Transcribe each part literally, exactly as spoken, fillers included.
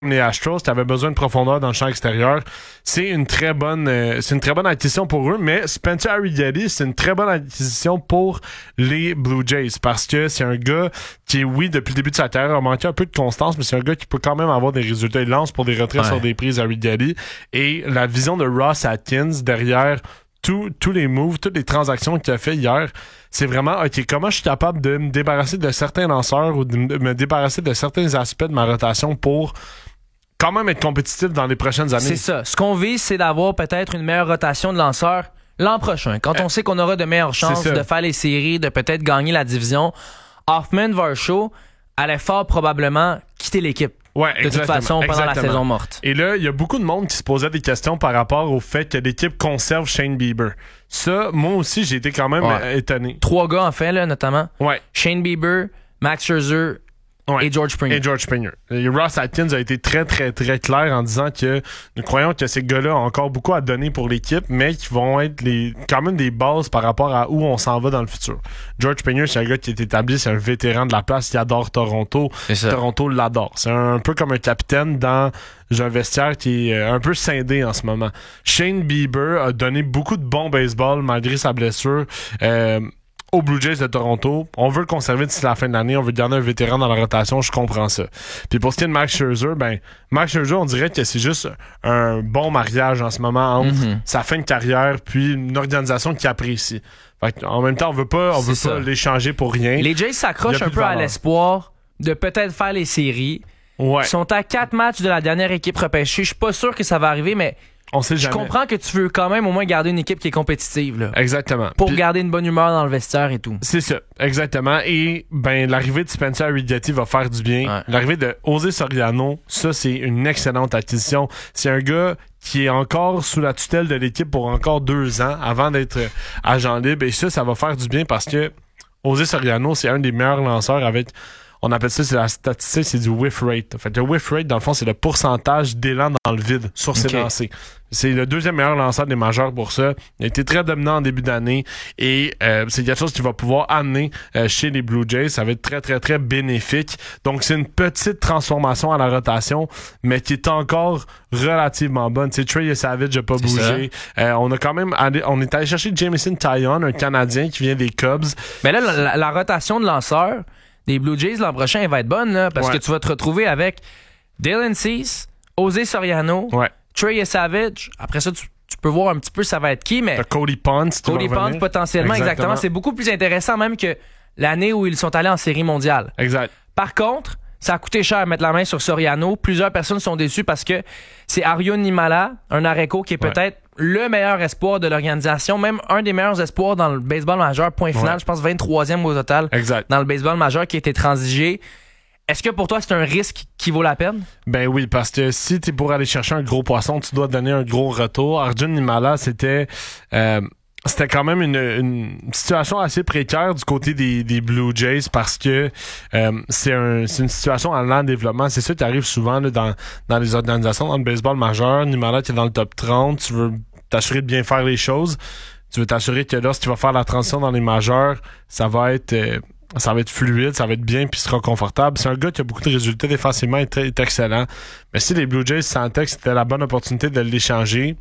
les Astros, tu avais besoin de profondeur dans le champ extérieur. C'est une très bonne euh, c'est une très bonne acquisition pour eux, mais Spencer Arrighetti, c'est une très bonne acquisition pour les Blue Jays parce que c'est un gars qui, oui, depuis le début de sa carrière, a manqué un peu de constance, mais c'est un gars qui peut quand même avoir des résultats. Il lance pour des retraits ouais. sur des prises Arrighetti. Et la vision de Ross Atkins derrière tous tous les moves, toutes les transactions qu'il a fait hier, c'est vraiment, OK, comment je suis capable de me débarrasser de certains lanceurs ou de me débarrasser de certains aspects de ma rotation pour quand même être compétitif dans les prochaines années. C'est ça. Ce qu'on vise, c'est d'avoir peut-être une meilleure rotation de lanceurs l'an prochain. Quand euh, on sait qu'on aura de meilleures chances de faire les séries, de peut-être gagner la division, Hoffman, Varsho allait fort probablement quitter l'équipe. Ouais, de toute façon, pendant exactement. la saison morte. Et là, il y a beaucoup de monde qui se posait des questions par rapport au fait que l'équipe conserve Shane Bieber. Ça, moi aussi, j'ai été quand même ouais. étonné. Trois gars, en fait, là, notamment. Ouais. Shane Bieber, Max Scherzer ouais. et George Springer. Et George Springer. Et Ross Atkins a été très, très, très clair en disant que nous croyons que ces gars-là ont encore beaucoup à donner pour l'équipe, mais qui vont être les quand même des bases par rapport à où on s'en va dans le futur. George Springer, c'est un gars qui est établi, c'est un vétéran de la place, il adore Toronto. Toronto l'adore. C'est un, un peu comme un capitaine dans un vestiaire qui est un peu scindé en ce moment. Shane Bieber a donné beaucoup de bon baseball malgré sa blessure. Euh, aux Blue Jays de Toronto. On veut le conserver d'ici la fin de l'année. On veut garder un vétéran dans la rotation. Je comprends ça. Puis pour ce qui est de Max Scherzer, ben, Max Scherzer, on dirait que c'est juste un bon mariage en ce moment entre mm-hmm. sa fin de carrière puis une organisation qui apprécie. Fait en même temps, on veut pas, on veut pas l'échanger pour rien. Les Jays s'accrochent un peu à l'espoir de peut-être faire les séries. Ouais. Ils sont à quatre matchs de la dernière équipe repêchée. Je suis pas sûr que ça va arriver, mais on sait je jamais. comprends que tu veux quand même au moins garder une équipe qui est compétitive. Là, exactement. Pour Puis, garder une bonne humeur dans le vestiaire et tout. C'est ça, exactement. Et ben l'arrivée de Spencer Arrighetti va faire du bien. Ouais. L'arrivée de José Soriano, ça c'est une excellente acquisition. C'est un gars qui est encore sous la tutelle de l'équipe pour encore deux ans avant d'être agent libre. Et ça, ça va faire du bien parce que José Soriano, c'est un des meilleurs lanceurs avec... On appelle ça, c'est la statistique, c'est du whiff rate. En fait, le whiff rate, dans le fond, c'est le pourcentage d'élan dans le vide sur ses okay. lancers. C'est le deuxième meilleur lanceur des majeurs pour ça. Il a été très dominant en début d'année et euh, c'est quelque chose qu'il va pouvoir amener euh, chez les Blue Jays. Ça va être très, très, très bénéfique. Donc, c'est une petite transformation à la rotation, mais qui est encore relativement bonne. Tu sais, Trey Savage n'a pas c'est bougé. Euh, on a quand même allé, on est allé chercher Jameson Taillon, un Canadien qui vient des Cubs. Mais là, la, la, la rotation de lanceurs des Blue Jays l'an prochain, elle va être bonne là, parce ouais. que tu vas te retrouver avec Dylan Cease, José Soriano, ouais. Trey Savage. Après ça, tu, tu peux voir un petit peu ça va être qui, mais T'as Cody Ponce, Cody Ponce potentiellement, exactement. exactement. C'est beaucoup plus intéressant même que l'année où ils sont allés en série mondiale. Exact. Par contre, ça a coûté cher à mettre la main sur Soriano. Plusieurs personnes sont déçues parce que c'est Arjun Nimala, un Areco qui est peut-être ouais. le meilleur espoir de l'organisation, même un des meilleurs espoirs dans le baseball majeur, point final, ouais. je pense vingt-troisième au total exact. Dans le baseball majeur qui a été transigé. Est-ce que pour toi, c'est un risque qui vaut la peine? Ben oui, parce que si tu es pour aller chercher un gros poisson, tu dois donner un gros retour. Arjun Nimala, c'était... Euh, C'était quand même une, une situation assez précaire du côté des, des Blue Jays parce que euh, c'est, un, c'est une situation en lent développement. C'est ça qui arrive souvent là, dans, dans les organisations, dans le baseball majeur. Nimala, tu es dans le top trente, tu veux t'assurer de bien faire les choses. Tu veux t'assurer que lorsqu'il va faire la transition dans les majeurs, ça va être... Euh, ça va être fluide, ça va être bien, puis sera confortable. C'est un gars qui a beaucoup de résultats défensivement et est excellent. Mais si les Blue Jays sentaient que c'était la bonne opportunité de l'échanger,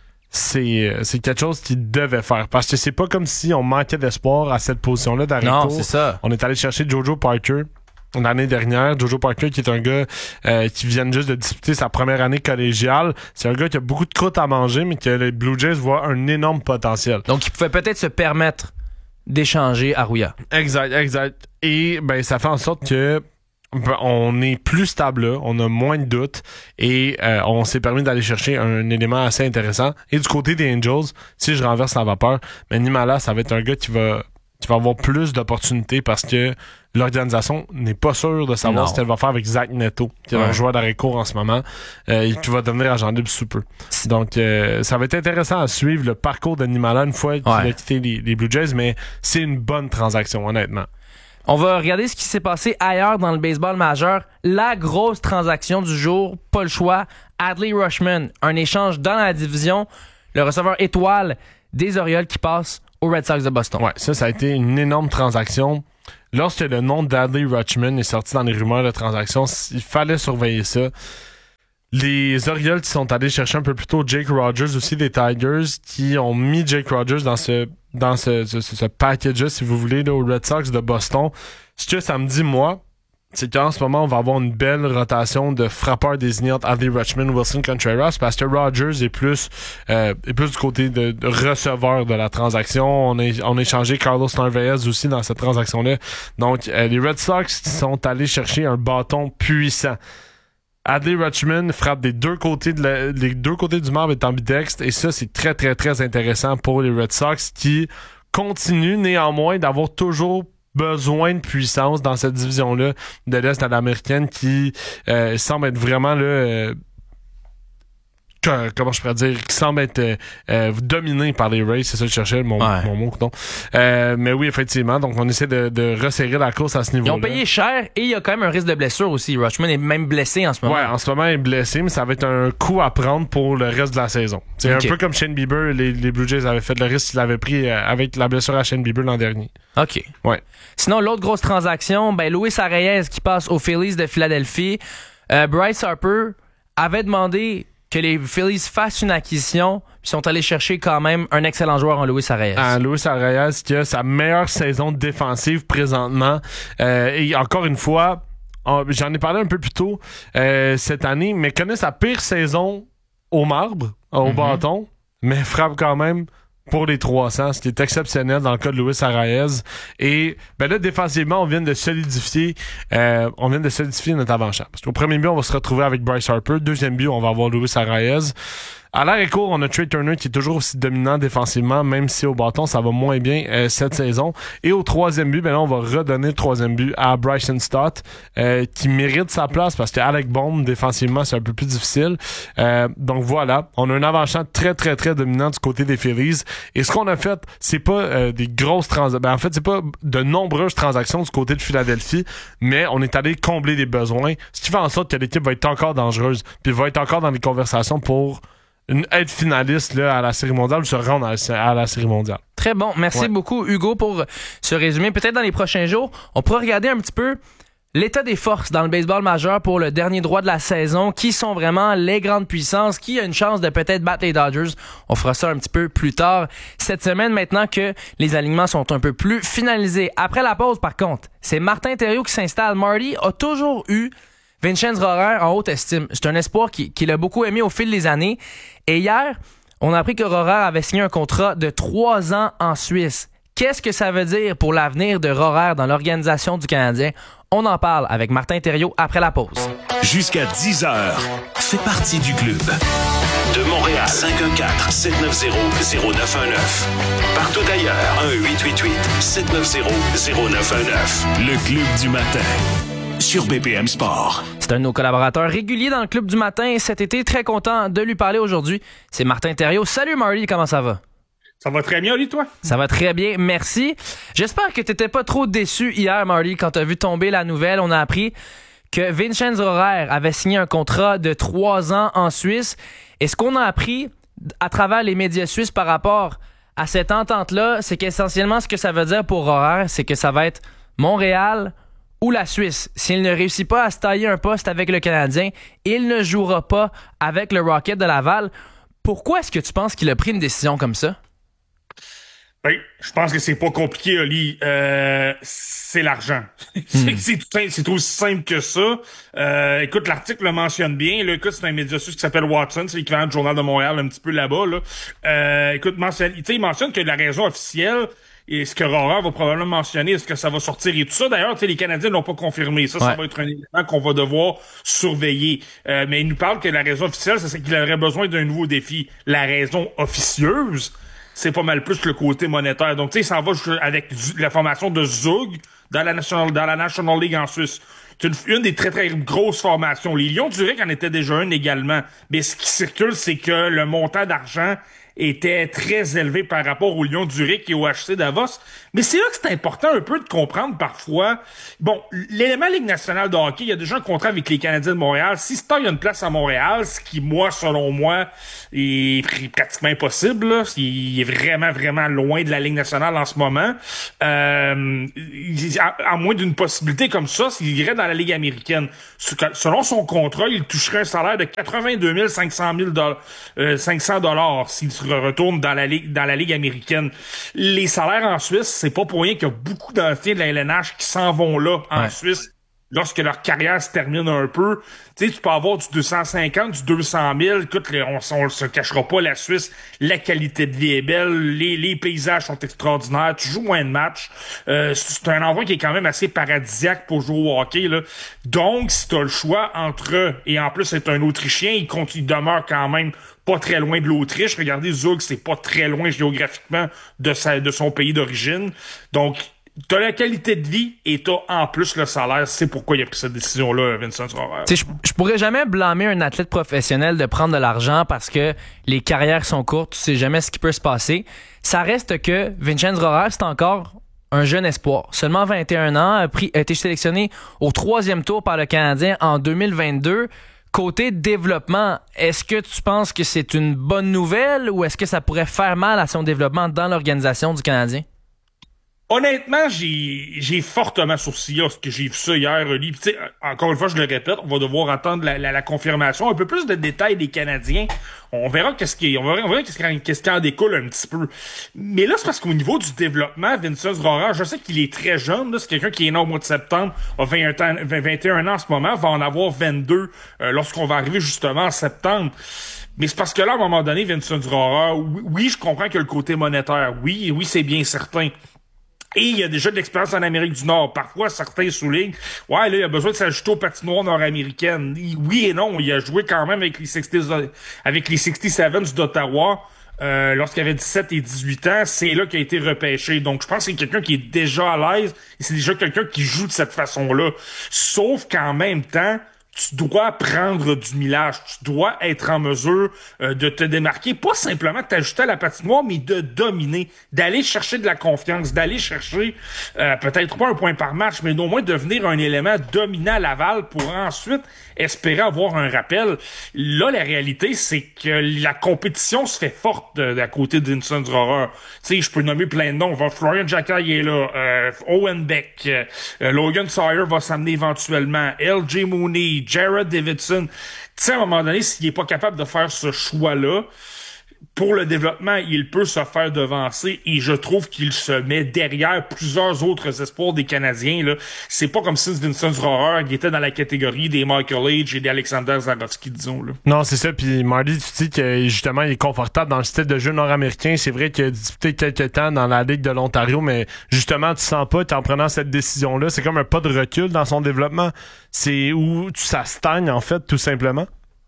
c'est c'est quelque chose qu'ils devaient faire parce que c'est pas comme si on manquait d'espoir à cette position-là d'Areco. Non, c'est ça. On est allé chercher Jojo Parker l'année dernière. Jojo Parker qui est un gars euh, qui vient juste de disputer sa première année collégiale. C'est un gars qui a beaucoup de croûte à manger mais que les Blue Jays voient un énorme potentiel. Donc il pouvait peut-être se permettre d'échanger Arruya. Exact, exact. Et ben ça fait en sorte que on est plus stable là, on a moins de doutes et euh, on s'est permis d'aller chercher un élément assez intéressant. Et du côté des Angels, si je renverse la vapeur, mais Nimala, ça va être un gars qui va qui va avoir plus d'opportunités parce que l'organisation n'est pas sûre de savoir non. ce qu'elle va faire avec Zach Neto, qui est ouais. un joueur d'Areco en ce moment, euh, et qui va devenir agent libre sous peu. Donc, euh, ça va être intéressant à suivre le parcours de Nimala une fois qu'il ouais. a quitté les, les Blue Jays, mais c'est une bonne transaction, honnêtement. On va regarder ce qui s'est passé ailleurs dans le baseball majeur. La grosse transaction du jour, pas le choix, Adley Rutschman, un échange dans la division, le receveur étoile des Orioles qui passe aux Red Sox de Boston. Ouais, ça, ça a été une énorme transaction. Lorsque le nom d'Adley Rutschman est sorti dans les rumeurs de transaction, il fallait surveiller ça. Les Orioles qui sont allés chercher un peu plus tôt Jake Rogers aussi des Tigers, qui ont mis Jake Rogers dans ce dans ce, ce, ce package-là, si vous voulez, là, aux Red Sox de Boston. Ce que ça me dit, moi, c'est qu'en ce moment, on va avoir une belle rotation de frappeurs désignés entre Adley Rutschman, Wilson Contreras, parce que Rogers est plus euh, est plus du côté de, de receveur de la transaction. On a, on a échangé Carlos Narvaez aussi dans cette transaction-là. Donc, euh, les Red Sox sont allés chercher un bâton puissant. Adley Rutschman frappe des deux côtés de la, les deux côtés du marbre est ambidextre, et ça, c'est très, très, très intéressant pour les Red Sox qui continuent néanmoins d'avoir toujours besoin de puissance dans cette division-là de l'Est à l'américaine qui euh, semble être vraiment là... Euh, que, comment je pourrais dire, qui semble être euh, euh, dominé par les Rays, c'est ça que je cherchais, mon, ouais. mon mot, non. Euh, mais oui, effectivement, donc on essaie de, de resserrer la course à ce niveau-là. Ils ont payé cher et il y a quand même un risque de blessure aussi. Rutschman est même blessé en ce moment. Ouais, en ce moment, il est blessé, mais ça va être un coup à prendre pour le reste de la saison. C'est okay. Un peu comme Shane Bieber, les, les Blue Jays avaient fait le risque qu'ils avaient pris euh, avec la blessure à Shane Bieber l'an dernier. OK. Ouais. Sinon, l'autre grosse transaction, ben Luis Arraez qui passe aux Phillies de Philadelphie. Euh, Bryce Harper avait demandé que les Phillies fassent une acquisition, puis sont allés chercher quand même un excellent joueur en Luis Arraez. Ah, Luis Arraez qui a sa meilleure saison défensive présentement. Euh, et encore une fois, on, j'en ai parlé un peu plus tôt euh, cette année, mais connaît sa pire saison au marbre, au mm-hmm. bâton, mais frappe quand même pour les trois cents, ce qui est exceptionnel dans le cas de Luis Arraez. Et ben là, défensivement, on vient de solidifier euh, on vient de solidifier notre avant-champ. Parce qu'au premier but, on va se retrouver avec Bryce Harper. Deuxième but, on va avoir Luis Arraez. À l'arrêt court, on a Trey Turner qui est toujours aussi dominant défensivement, même si au bâton, ça va moins bien euh, cette saison. Et au troisième but, ben là, on va redonner le troisième but à Bryson Stott, euh, qui mérite sa place parce qu'Alec Bohm, défensivement, c'est un peu plus difficile. Euh, donc voilà, on a un avant-champ très, très, très dominant du côté des Phillies. Et ce qu'on a fait, c'est pas euh, des grosses transactions. Ben, en fait, c'est pas de nombreuses transactions du côté de Philadelphie, mais on est allé combler des besoins, ce qui fait en sorte que l'équipe va être encore dangereuse, puis va être encore dans les conversations pour une être finaliste là, à la Série mondiale ou se rendre à la, à la Série mondiale. Très bon. Merci ouais. beaucoup, Hugo, pour ce résumé. Peut-être dans les prochains jours, on pourra regarder un petit peu l'état des forces dans le baseball majeur pour le dernier droit de la saison. Qui sont vraiment les grandes puissances? Qui a une chance de peut-être battre les Dodgers? On fera ça un petit peu plus tard cette semaine, maintenant que les alignements sont un peu plus finalisés. Après la pause, par contre, c'est Martin Thériault qui s'installe. Marty a toujours eu Vincenz Rohrer en haute estime. C'est un espoir qu'il qui a beaucoup aimé au fil des années. Et hier, on a appris que Rohrer avait signé un contrat de trois ans en Suisse. Qu'est-ce que ça veut dire pour l'avenir de Rohrer dans l'organisation du Canadien? On en parle avec Martin Thériault après la pause. Jusqu'à dix heures, fais partie du club. De Montréal, cinq un quatre, sept neuf zéro, zéro neuf un neuf. Partout ailleurs, un huit huit huit, sept neuf zéro, zéro neuf un neuf. Le club du matin. Sur B P M Sport. C'est un de nos collaborateurs réguliers dans le Club du matin cet été. Très content de lui parler aujourd'hui. C'est Martin Thériault. Salut Marty, comment ça va? Ça va très bien, lui, toi? Ça va très bien, merci. J'espère que t'étais pas trop déçu hier, Marty, quand t'as vu tomber la nouvelle. On a appris que Vincenz Rohrer avait signé un contrat de trois ans en Suisse. Et ce qu'on a appris à travers les médias suisses par rapport à cette entente-là, c'est qu'essentiellement, ce que ça veut dire pour Rohrer, c'est que ça va être Montréal ou la Suisse. S'il ne réussit pas à se tailler un poste avec le Canadien, il ne jouera pas avec le Rocket de Laval. Pourquoi est-ce que tu penses qu'il a pris une décision comme ça? Ben, je pense que c'est pas compliqué, Oli. Euh, c'est l'argent. c'est, c'est, tout, c'est aussi simple que ça. Euh, écoute, l'article le mentionne bien. Là, écoute, c'est un média suisse qui s'appelle Watson. C'est l'équivalent du Journal de Montréal, un petit peu là-bas. Là. Euh, écoute, mentionne, il mentionne que la raison officielle, et ce que Rohrer va probablement mentionner, est-ce que ça va sortir et tout ça. D'ailleurs, les Canadiens l'ont pas confirmé. Ça, ouais. ça va être un élément qu'on va devoir surveiller. Euh, mais il nous parle que la raison officielle, c'est qu'il aurait besoin d'un nouveau défi. La raison officieuse, c'est pas mal plus le côté monétaire. Donc, tu sais, il s'en va avec la formation de Zug dans la National, dans la National League en Suisse. C'est une, une des très, très grosses formations. Les Lions du Zurich en étaient déjà une également. Mais ce qui circule, c'est que le montant d'argent était très élevé par rapport au Lions Zurich et au H C Davos. Mais c'est là que c'est important un peu de comprendre parfois. Bon, l'élément Ligue nationale de hockey, il y a déjà un contrat avec les Canadiens de Montréal. Si Star a une place à Montréal, ce qui, moi, selon moi, est pratiquement impossible, là. Il est vraiment, vraiment loin de la Ligue nationale en ce moment. Euh, à, à moins d'une possibilité comme ça, s'il irait dans la Ligue américaine. Selon son contrat, il toucherait un salaire de quatre-vingt-deux mille cinq cents dollars s'il se retourne dans la Ligue, dans la Ligue américaine. Les salaires en Suisse, c'est pas pour rien qu'il y a beaucoup d'anciens de la L N H qui s'en vont là, en ouais. Suisse, lorsque leur carrière se termine un peu. Tu sais, tu peux avoir du deux cent cinquante, du deux cent mille. Écoute, on, on se cachera pas, la Suisse, la qualité de vie est belle, les, les paysages sont extraordinaires, tu joues moins de matchs. Euh, c'est un endroit qui est quand même assez paradisiaque pour jouer au hockey, là. Donc, si t'as le choix entre eux, et en plus, c'est un Autrichien, il, continue, il demeure quand même pas très loin de l'Autriche. Regardez, Zug, c'est pas très loin géographiquement de sa, de son pays d'origine. Donc, t'as la qualité de vie et t'as en plus le salaire. C'est pourquoi il a pris cette décision-là, Vincent Rohrer. Je, je pourrais jamais blâmer un athlète professionnel de prendre de l'argent parce que les carrières sont courtes, tu sais jamais ce qui peut se passer. Ça reste que Vincenz Rohrer, c'est encore un jeune espoir. Seulement vingt et un ans, a, pris, a été sélectionné au troisième tour par le Canadien en deux mille vingt-deux. Côté développement, est-ce que tu penses que c'est une bonne nouvelle ou est-ce que ça pourrait faire mal à son développement dans l'organisation du Canadien? Honnêtement, j'ai j'ai fortement sourcillé à ce que j'ai vu ça hier, Oli. Tu sais, encore une fois, je le répète, on va devoir attendre la, la, la confirmation, un peu plus de détails des Canadiens. On verra qu'est-ce qui, on verra, on verra qu'est-ce qui, qu'est-ce qui en découle un petit peu. Mais là, c'est parce qu'au niveau du développement, Vincenz Rohrer, je sais qu'il est très jeune, là, c'est quelqu'un qui est né au mois de septembre, a vingt et un ans, vingt et un ans en ce moment, va en avoir vingt-deux euh, lorsqu'on va arriver justement en septembre. Mais c'est parce que là, à un moment donné, Vincenz Rohrer, oui, oui, je comprends que le côté monétaire, oui, oui, c'est bien certain. Et il y a déjà de l'expérience en Amérique du Nord. Parfois, certains soulignent, ouais, là, il a besoin de s'ajouter aux patinoires nord-américaines. Oui et non, il a joué quand même avec les soixante, avec les soixante-dix-sept d'Ottawa, euh, lorsqu'il avait dix-sept et dix-huit ans. C'est là qu'il a été repêché. Donc, je pense que c'est quelqu'un qui est déjà à l'aise et c'est déjà quelqu'un qui joue de cette façon-là. Sauf qu'en même temps, tu dois prendre du millage, tu dois être en mesure euh, de te démarquer, pas simplement de t'ajuster à la patinoire, mais de dominer, d'aller chercher de la confiance, d'aller chercher euh, peut-être pas un point par match, mais au moins devenir un élément dominant à Laval pour ensuite espérer avoir un rappel. Là, la réalité, c'est que la compétition se fait forte de, de, à côté de Vincenz Rohrer. Tu sais, je peux nommer plein de noms. Florian Jacquet est là, euh, Owen Beck, euh, Logan Sawyer va s'amener éventuellement, L J Mooney, Jared Davidson. Tu sais, à un moment donné, s'il est pas capable de faire ce choix-là, pour le développement, il peut se faire devancer et je trouve qu'il se met derrière plusieurs autres espoirs des Canadiens, là. C'est pas comme si Vincenz Rohrer il était dans la catégorie des Michael Age et des Alexander Zarovski, disons, là. Non, c'est ça. Puis Marty, tu dis que justement, il est confortable dans le style de jeu nord-américain. C'est vrai qu'il a disputé quelques temps dans la Ligue de l'Ontario, mais justement, tu sens pas qu'en prenant cette décision-là, c'est comme un pas de recul dans son développement. C'est où ça stagne, en fait, tout simplement.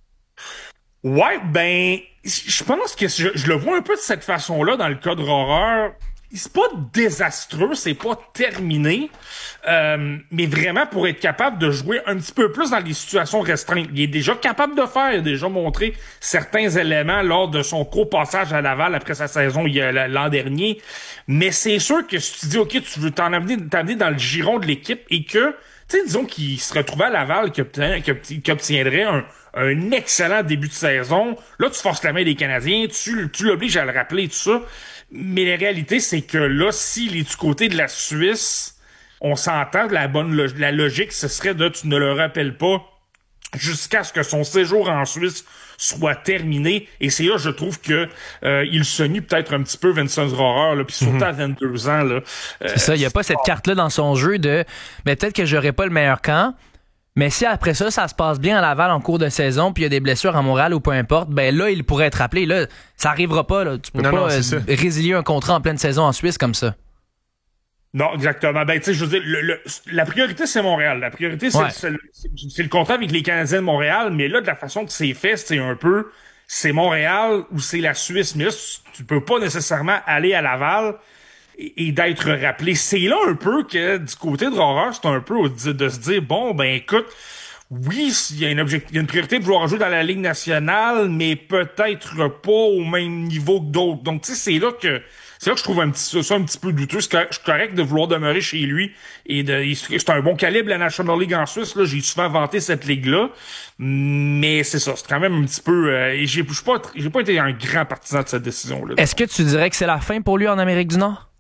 Ouais, ben, je pense que je, je le vois un peu de cette façon-là dans le cas de Rohrer. C'est pas désastreux, c'est pas terminé, euh, mais vraiment pour être capable de jouer un petit peu plus dans les situations restreintes. Il est déjà capable de faire, il a déjà montré certains éléments lors de son court passage à Laval après sa saison il y a, l'an dernier, mais c'est sûr que si tu dis, OK, tu veux t'en amener, t'amener dans le giron de l'équipe et que, tu sais, disons qu'il se retrouvait à Laval, qu'il obtient, qu'il obtiendrait un un excellent début de saison. Là, tu forces la main des Canadiens, tu, tu l'obliges à le rappeler, tout ça. Mais la réalité, c'est que là, s'il est du côté de la Suisse, on s'entend, la bonne lo- la logique, ce serait de tu ne le rappelles pas jusqu'à ce que son séjour en Suisse soit terminé. Et c'est là, je trouve que euh, il se nie peut-être un petit peu Vincenz Rohrer, là, puis surtout mm-hmm. à vingt-deux ans. Là, euh, c'est ça, il n'y a pas cette carte-là dans son jeu de mais peut-être que j'aurais pas le meilleur camp. Mais si après ça, ça se passe bien à Laval en cours de saison, puis il y a des blessures à Montréal ou peu importe, ben là, il pourrait être rappelé. Là, ça arrivera pas. Là. Tu peux non, pas non, euh, résilier un contrat en pleine saison en Suisse comme ça. Non, exactement. Ben, tu sais, je veux dire, le, le, la priorité, c'est Montréal. La priorité, c'est, ouais. c'est, c'est, c'est le contrat avec les Canadiens de Montréal. Mais là, de la façon que c'est fait, c'est un peu, c'est Montréal ou c'est la Suisse. Mais là, tu peux pas nécessairement aller à Laval et d'être rappelé. C'est là un peu que du côté de Rohrer, c'est un peu de, de se dire, bon, ben écoute, oui, il y a une objectif, il y a une priorité de vouloir jouer dans la Ligue nationale, mais peut-être pas au même niveau que d'autres. Donc, tu sais, c'est là que c'est là que je trouve un petit, ça un petit peu douteux. C'est correct de vouloir demeurer chez lui et de, c'est un bon calibre la National League en Suisse. Là, j'ai souvent vanté cette ligue-là, mais c'est ça, c'est quand même un petit peu. Euh, et j'ai, j'ai pas, j'ai pas été un grand partisan de cette décision-là. Est-ce que tu dirais que c'est la fin pour lui en Amérique du Nord?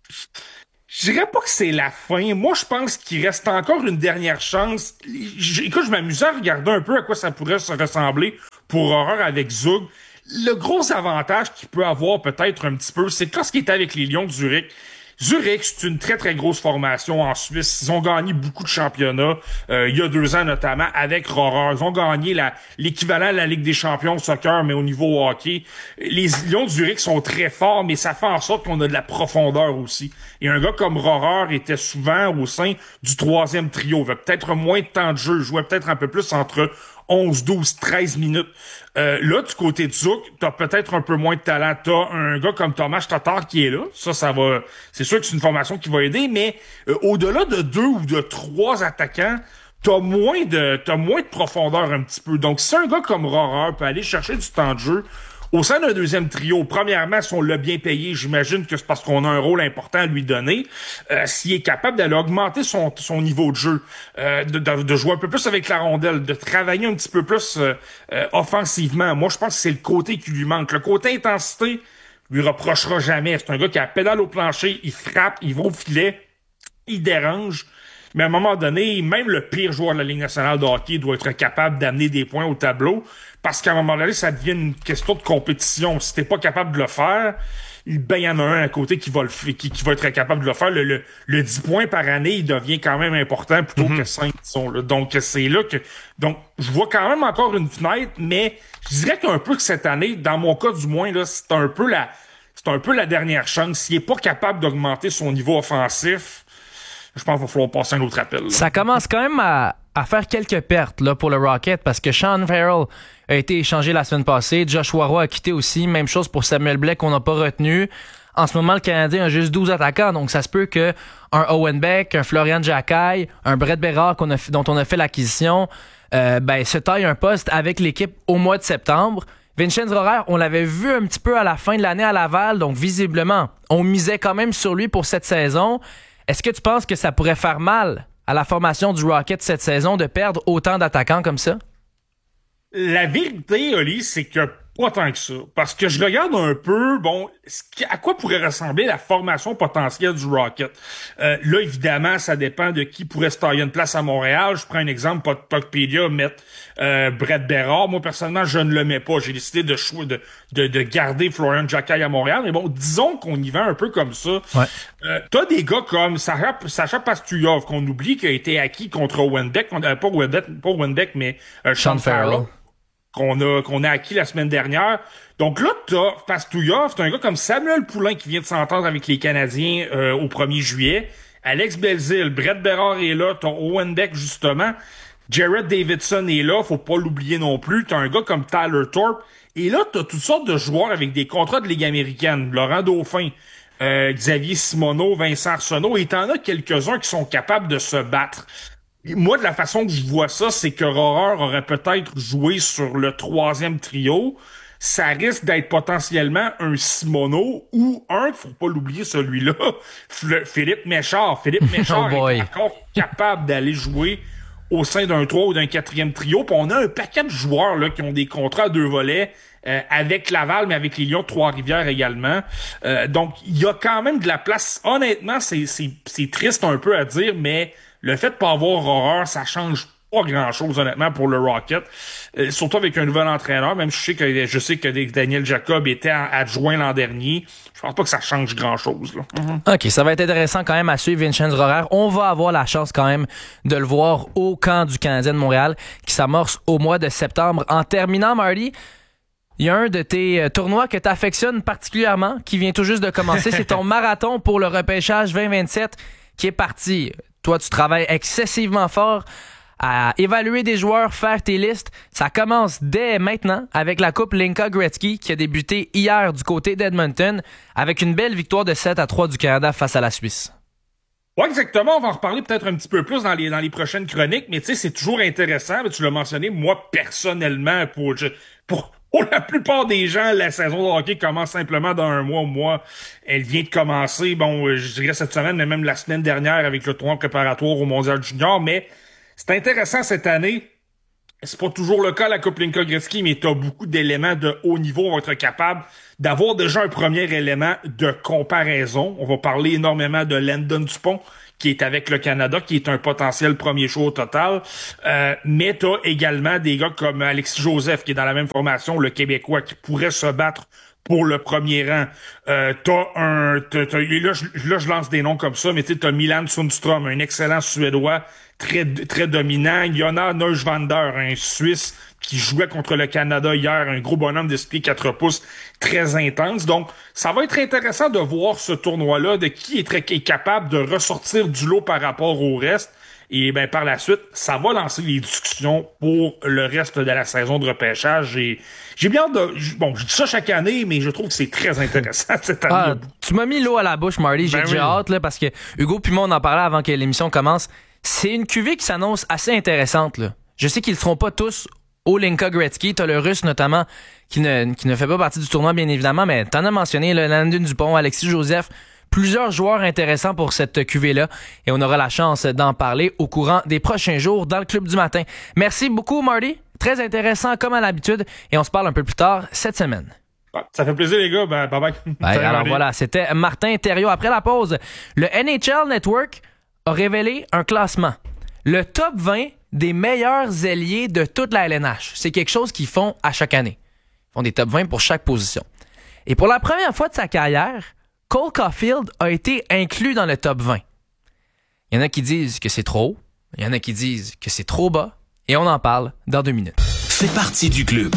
Je dirais pas que c'est la fin. Moi, je pense qu'il reste encore une dernière chance. Écoute, je m'amusais à regarder un peu à quoi ça pourrait se ressembler pour Horreur avec Zug. Le gros avantage qu'il peut avoir peut-être un petit peu, c'est que lorsqu'il était avec les Lions de Zurich, Zurich, c'est une très, très grosse formation en Suisse. Ils ont gagné beaucoup de championnats, euh, il y a deux ans notamment, avec Horreur. Ils ont gagné la, l'équivalent de la Ligue des champions de soccer, mais au niveau hockey. Les Lions de Zurich sont très forts, mais ça fait en sorte qu'on a de la profondeur aussi. Et un gars comme Horreur était souvent au sein du troisième trio. Il avait peut-être moins de temps de jeu, jouait peut-être un peu plus entre onze, douze, treize minutes. Euh, là, du côté de Zouk, t'as peut-être un peu moins de talent. T'as un gars comme Thomas Tatar qui est là. Ça, ça va... C'est sûr que c'est une formation qui va aider, mais euh, au-delà de deux ou de trois attaquants, t'as moins de t'as moins de profondeur un petit peu. Donc, si un gars comme Horreur peut aller chercher du temps de jeu, au sein d'un deuxième trio, premièrement, si on l'a bien payé, j'imagine que c'est parce qu'on a un rôle important à lui donner. Euh, s'il est capable d'aller augmenter son, son niveau de jeu, euh, de, de, de jouer un peu plus avec la rondelle, de travailler un petit peu plus euh, euh, offensivement, moi, je pense que c'est le côté qui lui manque. Le côté intensité, lui reprochera jamais. C'est un gars qui a la pédale au plancher, il frappe, il va au filet, il dérange. Mais à un moment donné, même le pire joueur de la Ligue nationale de hockey doit être capable d'amener des points au tableau, parce qu'à un moment donné, ça devient une question de compétition. Si t'es pas capable de le faire, ben il y en a un à côté qui va le qui, qui va être capable de le faire. Le, le, le dix points par année, il devient quand même important plutôt mm-hmm. que cinq, disons, là. Donc c'est là que donc je vois quand même encore une fenêtre, mais je dirais qu'un peu que cette année, dans mon cas du moins, là, c'est un peu la c'est un peu la dernière chance. S'il est pas capable d'augmenter son niveau offensif, je pense qu'il va falloir passer un autre appel. Là. Ça commence quand même à, à faire quelques pertes là, pour le Rocket parce que Sean Farrell a été échangé la semaine passée. Joshua Roy a quitté aussi. Même chose pour Samuel Blais qu'on n'a pas retenu. En ce moment, le Canadien a juste douze attaquants. Donc, ça se peut que un Owen Beck, un Florian Jacquet, un Brett Bérard qu'on a, dont on a fait l'acquisition, euh, ben, se taille un poste avec l'équipe au mois de septembre. Vincenz Rohrer, on l'avait vu un petit peu à la fin de l'année à Laval. Donc, visiblement, on misait quand même sur lui pour cette saison. Est-ce que tu penses que ça pourrait faire mal à la formation du Rocket cette saison de perdre autant d'attaquants comme ça? La vérité, Oli, c'est que pas tant que ça. Parce que je regarde un peu, bon, à quoi pourrait ressembler la formation potentielle du Rocket. Euh, là, évidemment, ça dépend de qui pourrait se tailler une place à Montréal. Je prends un exemple, Puckpedia mettre euh, Brett Bérard. Moi, personnellement, je ne le mets pas. J'ai décidé de, de, de, de garder Florian Jacquet à Montréal. Mais bon, disons qu'on y va un peu comme ça. Ouais. Euh, t'as des gars comme Sacha, Sacha Pastujov, qu'on oublie qui a été acquis contre Owen Beck. Euh, pas Owen Beck, pas Owen Beck, mais euh, Sean Farrell. qu'on a qu'on a acquis la semaine dernière. Donc là, t'as Pastujov, t'as un gars comme Samuel Poulain qui vient de s'entendre avec les Canadiens euh, au premier juillet. Alex Belzile, Brett Bérard est là, t'as Owen Beck justement. Jared Davidson est là, faut pas l'oublier non plus. T'as un gars comme Tyler Thorpe. Et là, t'as toutes sortes de joueurs avec des contrats de Ligue américaine. Laurent Dauphin, euh, Xavier Simoneau, Vincent Arsenault. Et t'en as quelques-uns qui sont capables de se battre. Moi, de la façon que je vois ça, c'est que Rohrer aurait peut-être joué sur le troisième trio. Ça risque d'être potentiellement un Simoneau ou un, faut pas l'oublier celui-là, Philippe Méchard. Philippe Méchard oh est encore capable d'aller jouer au sein d'un trois ou d'un quatrième trio. Puis on a un paquet de joueurs là qui ont des contrats à deux volets euh, avec Laval, mais avec les Lions de Trois-Rivières également. Euh, donc, il y a quand même de la place. Honnêtement, c'est, c'est, c'est triste un peu à dire, mais le fait de pas avoir Rohrer, ça change pas grand-chose, honnêtement, pour le Rocket. Euh, surtout avec un nouvel entraîneur, même si je sais que, je sais que Daniel Jacob était adjoint l'an dernier. Je pense pas que ça change grand-chose, là. Mm-hmm. OK, ça va être intéressant quand même à suivre Vincenz Rohrer. On va avoir la chance quand même de le voir au camp du Canadien de Montréal qui s'amorce au mois de septembre. En terminant, Marty, il y a un de tes tournois que tu affectionnes particulièrement qui vient tout juste de commencer. C'est ton marathon pour le repêchage vingt vingt-sept qui est parti. Toi, tu travailles excessivement fort à évaluer des joueurs, faire tes listes. Ça commence dès maintenant avec la Coupe Linka Gretzky qui a débuté hier du côté d'Edmonton avec une belle victoire de sept à trois du Canada face à la Suisse. Ouais, exactement. On va en reparler peut-être un petit peu plus dans les dans les prochaines chroniques, mais tu sais, c'est toujours intéressant. Tu l'as mentionné, moi, personnellement, pour, je, pour, pour la plupart des gens, la saison de hockey commence simplement dans un mois ou mois. Elle vient de commencer, bon, je dirais cette semaine, mais même la semaine dernière avec le tournoi préparatoire au Mondial Junior, mais c'est intéressant cette année. C'est pas toujours le cas à la Coupe Linka Gretzky, mais t'as beaucoup d'éléments de haut niveau. On va être capable d'avoir déjà un premier élément de comparaison. On va parler énormément de Landon Dupont, qui est avec le Canada, qui est un potentiel premier choix au total. Euh, mais t'as également des gars comme Alexis Joseph, qui est dans la même formation, le Québécois, qui pourrait se battre pour le premier rang. Euh, t'as un... T'as, t'as, là, je, là, je lance des noms comme ça, mais tu sais, t'as Milan Sundström, un excellent Suédois, très très dominant. Jonas Neuschwander, un Suisse qui jouait contre le Canada hier, un gros bonhomme de pieds quatre pouces, très intense. Donc, ça va être intéressant de voir ce tournoi-là, de qui est, très, est capable de ressortir du lot par rapport au reste. Et ben par la suite, ça va lancer les discussions pour le reste de la saison de repêchage. Et j'ai bien hâte de... Bon, je dis ça chaque année, mais je trouve que c'est très intéressant cette année. Ah, tu m'as mis l'eau à la bouche, Marty. J'ai ben déjà oui. hâte, là, parce que Hugo puis moi, on en parlait avant que l'émission commence. C'est une cuvée qui s'annonce assez intéressante, là. Je sais qu'ils ne seront pas tous au Linka Gretzky. T'as le Russe, notamment, qui ne, qui ne fait pas partie du tournoi, bien évidemment, mais t'en as mentionné, là, Landon Dupont, Alexis Joseph, plusieurs joueurs intéressants pour cette cuvée-là. Et on aura la chance d'en parler au courant des prochains jours dans le Club du matin. Merci beaucoup, Marty. Très intéressant, comme à l'habitude. Et on se parle un peu plus tard cette semaine. Ça fait plaisir, les gars. Ben, bye bye. Ben, alors Marty. voilà, c'était Martin Thériault. Après la pause, le N H L Network a révélé un classement. Le top vingt des meilleurs ailiers de toute la L N H. C'est quelque chose qu'ils font à chaque année. Ils font des top vingt pour chaque position. Et pour la première fois de sa carrière, Cole Caulfield a été inclus dans le top vingt. Il y en a qui disent que c'est trop, il y en a qui disent que c'est trop bas, et on en parle dans deux minutes. Fais partie du club.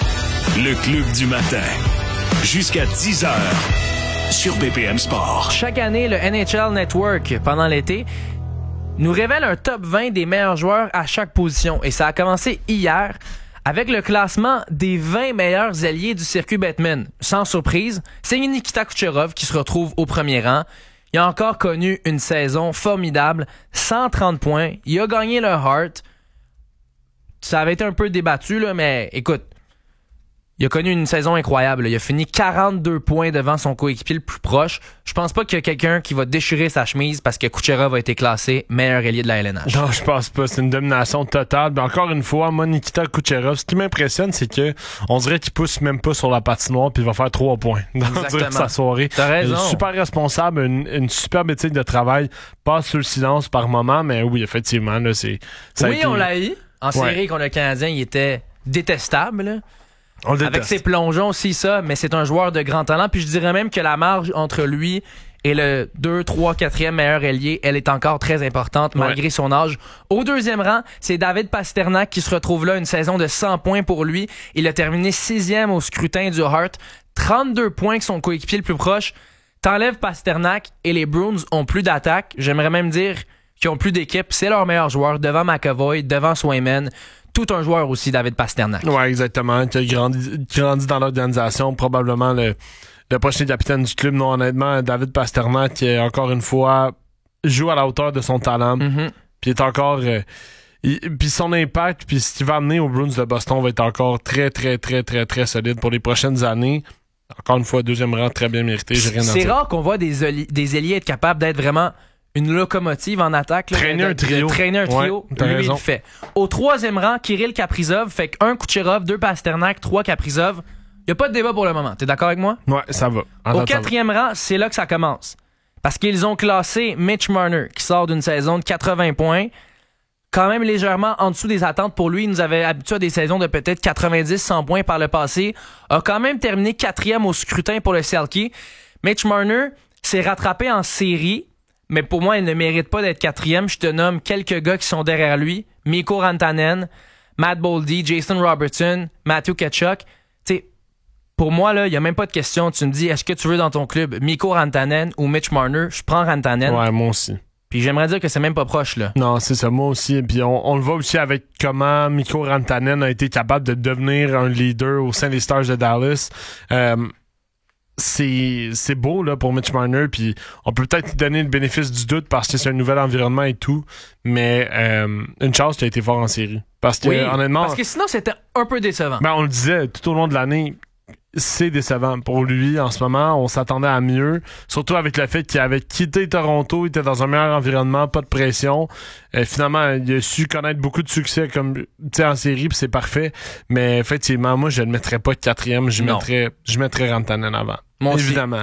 Le club du matin. Jusqu'à dix heures sur B P M Sport. Chaque année, le N H L Network, pendant l'été, nous révèle un top vingt des meilleurs joueurs à chaque position. Et ça a commencé hier avec le classement des vingt meilleurs alliés du circuit Bettman. Sans surprise, c'est Nikita Kucherov qui se retrouve au premier rang. Il a encore connu une saison formidable, cent trente points. Il a gagné le Hart. Ça avait été un peu débattu, là, mais écoute, il a connu une saison incroyable. Il a fini quarante-deux points devant son coéquipier le plus proche. Je pense pas qu'il y a quelqu'un qui va déchirer sa chemise parce que Kucherov a été classé meilleur ailier de la L N H. Non, je pense pas. C'est une domination totale. Mais encore une fois, moi, Nikita Kucherov, ce qui m'impressionne, c'est que on dirait qu'il pousse même pas sur la patinoire puis il va faire trois points dans sa soirée. T'as raison. Super responsable, une, une superbe éthique de travail. Passe sur le silence par moment, mais oui, effectivement, là, c'est... Ça oui, été... on l'a eu. En ouais. série contre le Canadien, il était détestable, là. On le Avec ses plongeons aussi, ça, mais c'est un joueur de grand talent. Puis je dirais même que la marge entre lui et le deux, trois, quatrième meilleur ailier, elle est encore très importante malgré ouais. son âge. Au deuxième rang, c'est David Pasternak qui se retrouve là, une saison de cent points pour lui. Il a terminé sixième au scrutin du Hart. trente-deux points que son coéquipier le plus proche. T'enlèves Pasternak et les Bruins ont plus d'attaque. J'aimerais même dire qu'ils ont plus d'équipe. C'est leur meilleur joueur devant McAvoy, devant Swayman. Tout un joueur aussi, David Pasternak. Ouais, exactement. Qui a grandi, grandi dans l'organisation. Probablement le, le prochain capitaine du club. Non, honnêtement, David Pasternak, qui, encore une fois, joue à la hauteur de son talent. Mm-hmm. Puis est encore... Euh, puis son impact, puis ce qu'il va amener aux Bruins de Boston va être encore très, très, très, très, très solide pour les prochaines années. Encore une fois, deuxième rang, très bien mérité. J'ai rien à dire. C'est rare qu'on voit des, des ailiers être capables d'être vraiment... une locomotive en attaque. Là, traîner de, un trio. De traîner un trio, ouais, lui, raison. il le fait. Au troisième rang, Kirill Kaprizov fait qu'un Kucherov, deux Pasternak, trois Kaprizov. Il n'y a pas de débat pour le moment. T'es d'accord avec moi? Ouais, ça va. En Au date, quatrième rang, c'est là que ça commence. Parce qu'ils ont classé Mitch Marner, qui sort d'une saison de quatre-vingts points. Quand même légèrement en dessous des attentes pour lui. Il nous avait habitué à des saisons de peut-être quatre-vingt-dix à cent points par le passé. A quand même terminé quatrième au scrutin pour le Selke. Mitch Marner s'est rattrapé en série. Mais pour moi, il ne mérite pas d'être quatrième. Je te nomme quelques gars qui sont derrière lui. Mikko Rantanen, Matt Boldy, Jason Robertson, Matthew Tkachuk. Tu sais, pour moi, là, il n'y a même pas de question. Tu me dis, est-ce que tu veux dans ton club Mikko Rantanen ou Mitch Marner? Je prends Rantanen. Ouais, moi aussi. Puis j'aimerais dire que c'est même pas proche, là. Non, c'est ça, moi aussi. Puis on, on le voit aussi avec comment Mikko Rantanen a été capable de devenir un leader au sein des Stars de Dallas. Euh, c'est, c'est beau là, pour Mitch Marner, puis on peut peut-être lui donner le bénéfice du doute parce que c'est un nouvel environnement et tout, mais euh, une chance qu'il a été fort en série. Parce que, oui, honnêtement... Parce que sinon, c'était un peu décevant. Ben, on le disait, tout au long de l'année, c'est décevant pour lui en ce moment. On s'attendait à mieux, surtout avec le fait qu'il avait quitté Toronto, il était dans un meilleur environnement, pas de pression. Euh, finalement, il a su connaître beaucoup de succès comme tu sais en série, puis c'est parfait. Mais effectivement, moi, je ne mettrais pas quatrième, je Non. mettrais, je mettrais Rantanen avant. Mon Évidemment.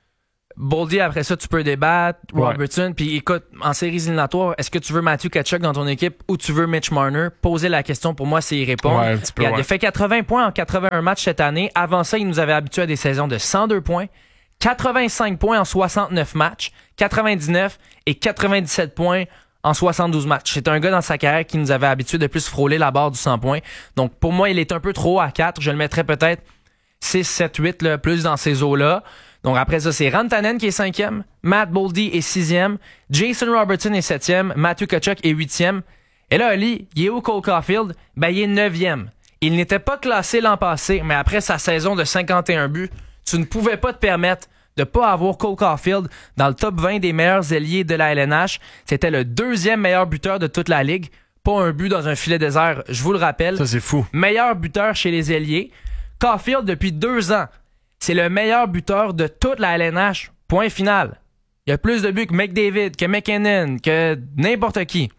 Boldy, après ça, tu peux débattre. Ouais. Robertson, puis écoute, en séries éliminatoires, est-ce que tu veux Matthew Tkachuk dans ton équipe ou tu veux Mitch Marner? Poser la question, pour moi, c'est y répondre. Ouais, un petit peu, Regarde, ouais. Il a fait quatre-vingts points en quatre-vingt-un matchs cette année. Avant ça, il nous avait habitués à des saisons de cent deux points, quatre-vingt-cinq points en soixante-neuf matchs, quatre-vingt-dix-neuf et quatre-vingt-dix-sept points en soixante-douze matchs. C'est un gars dans sa carrière qui nous avait habitués de plus frôler la barre du cent points. Donc, pour moi, il est un peu trop à quatre. Je le mettrais peut-être six, sept, huit, là, plus dans ces eaux-là. Donc après ça, c'est Rantanen qui est cinquième, Matt Boldy est sixième, Jason Robertson est septième, Matthew Tkachuk est huitième. Et là, Ali, il est où Cole Caulfield? Ben, il est neuvième. Il n'était pas classé l'an passé, mais après sa saison de cinquante et un buts, tu ne pouvais pas te permettre de pas avoir Cole Caulfield dans le top vingt des meilleurs ailiers de la L N H. C'était le deuxième meilleur buteur de toute la ligue. Pas un but dans un filet désert, je vous le rappelle. Ça, c'est fou. Meilleur buteur chez les ailiers. Caulfield, depuis deux ans, c'est le meilleur buteur de toute la L N H. Point final. Il y a plus de buts que McDavid, que McKinnon, que n'importe qui.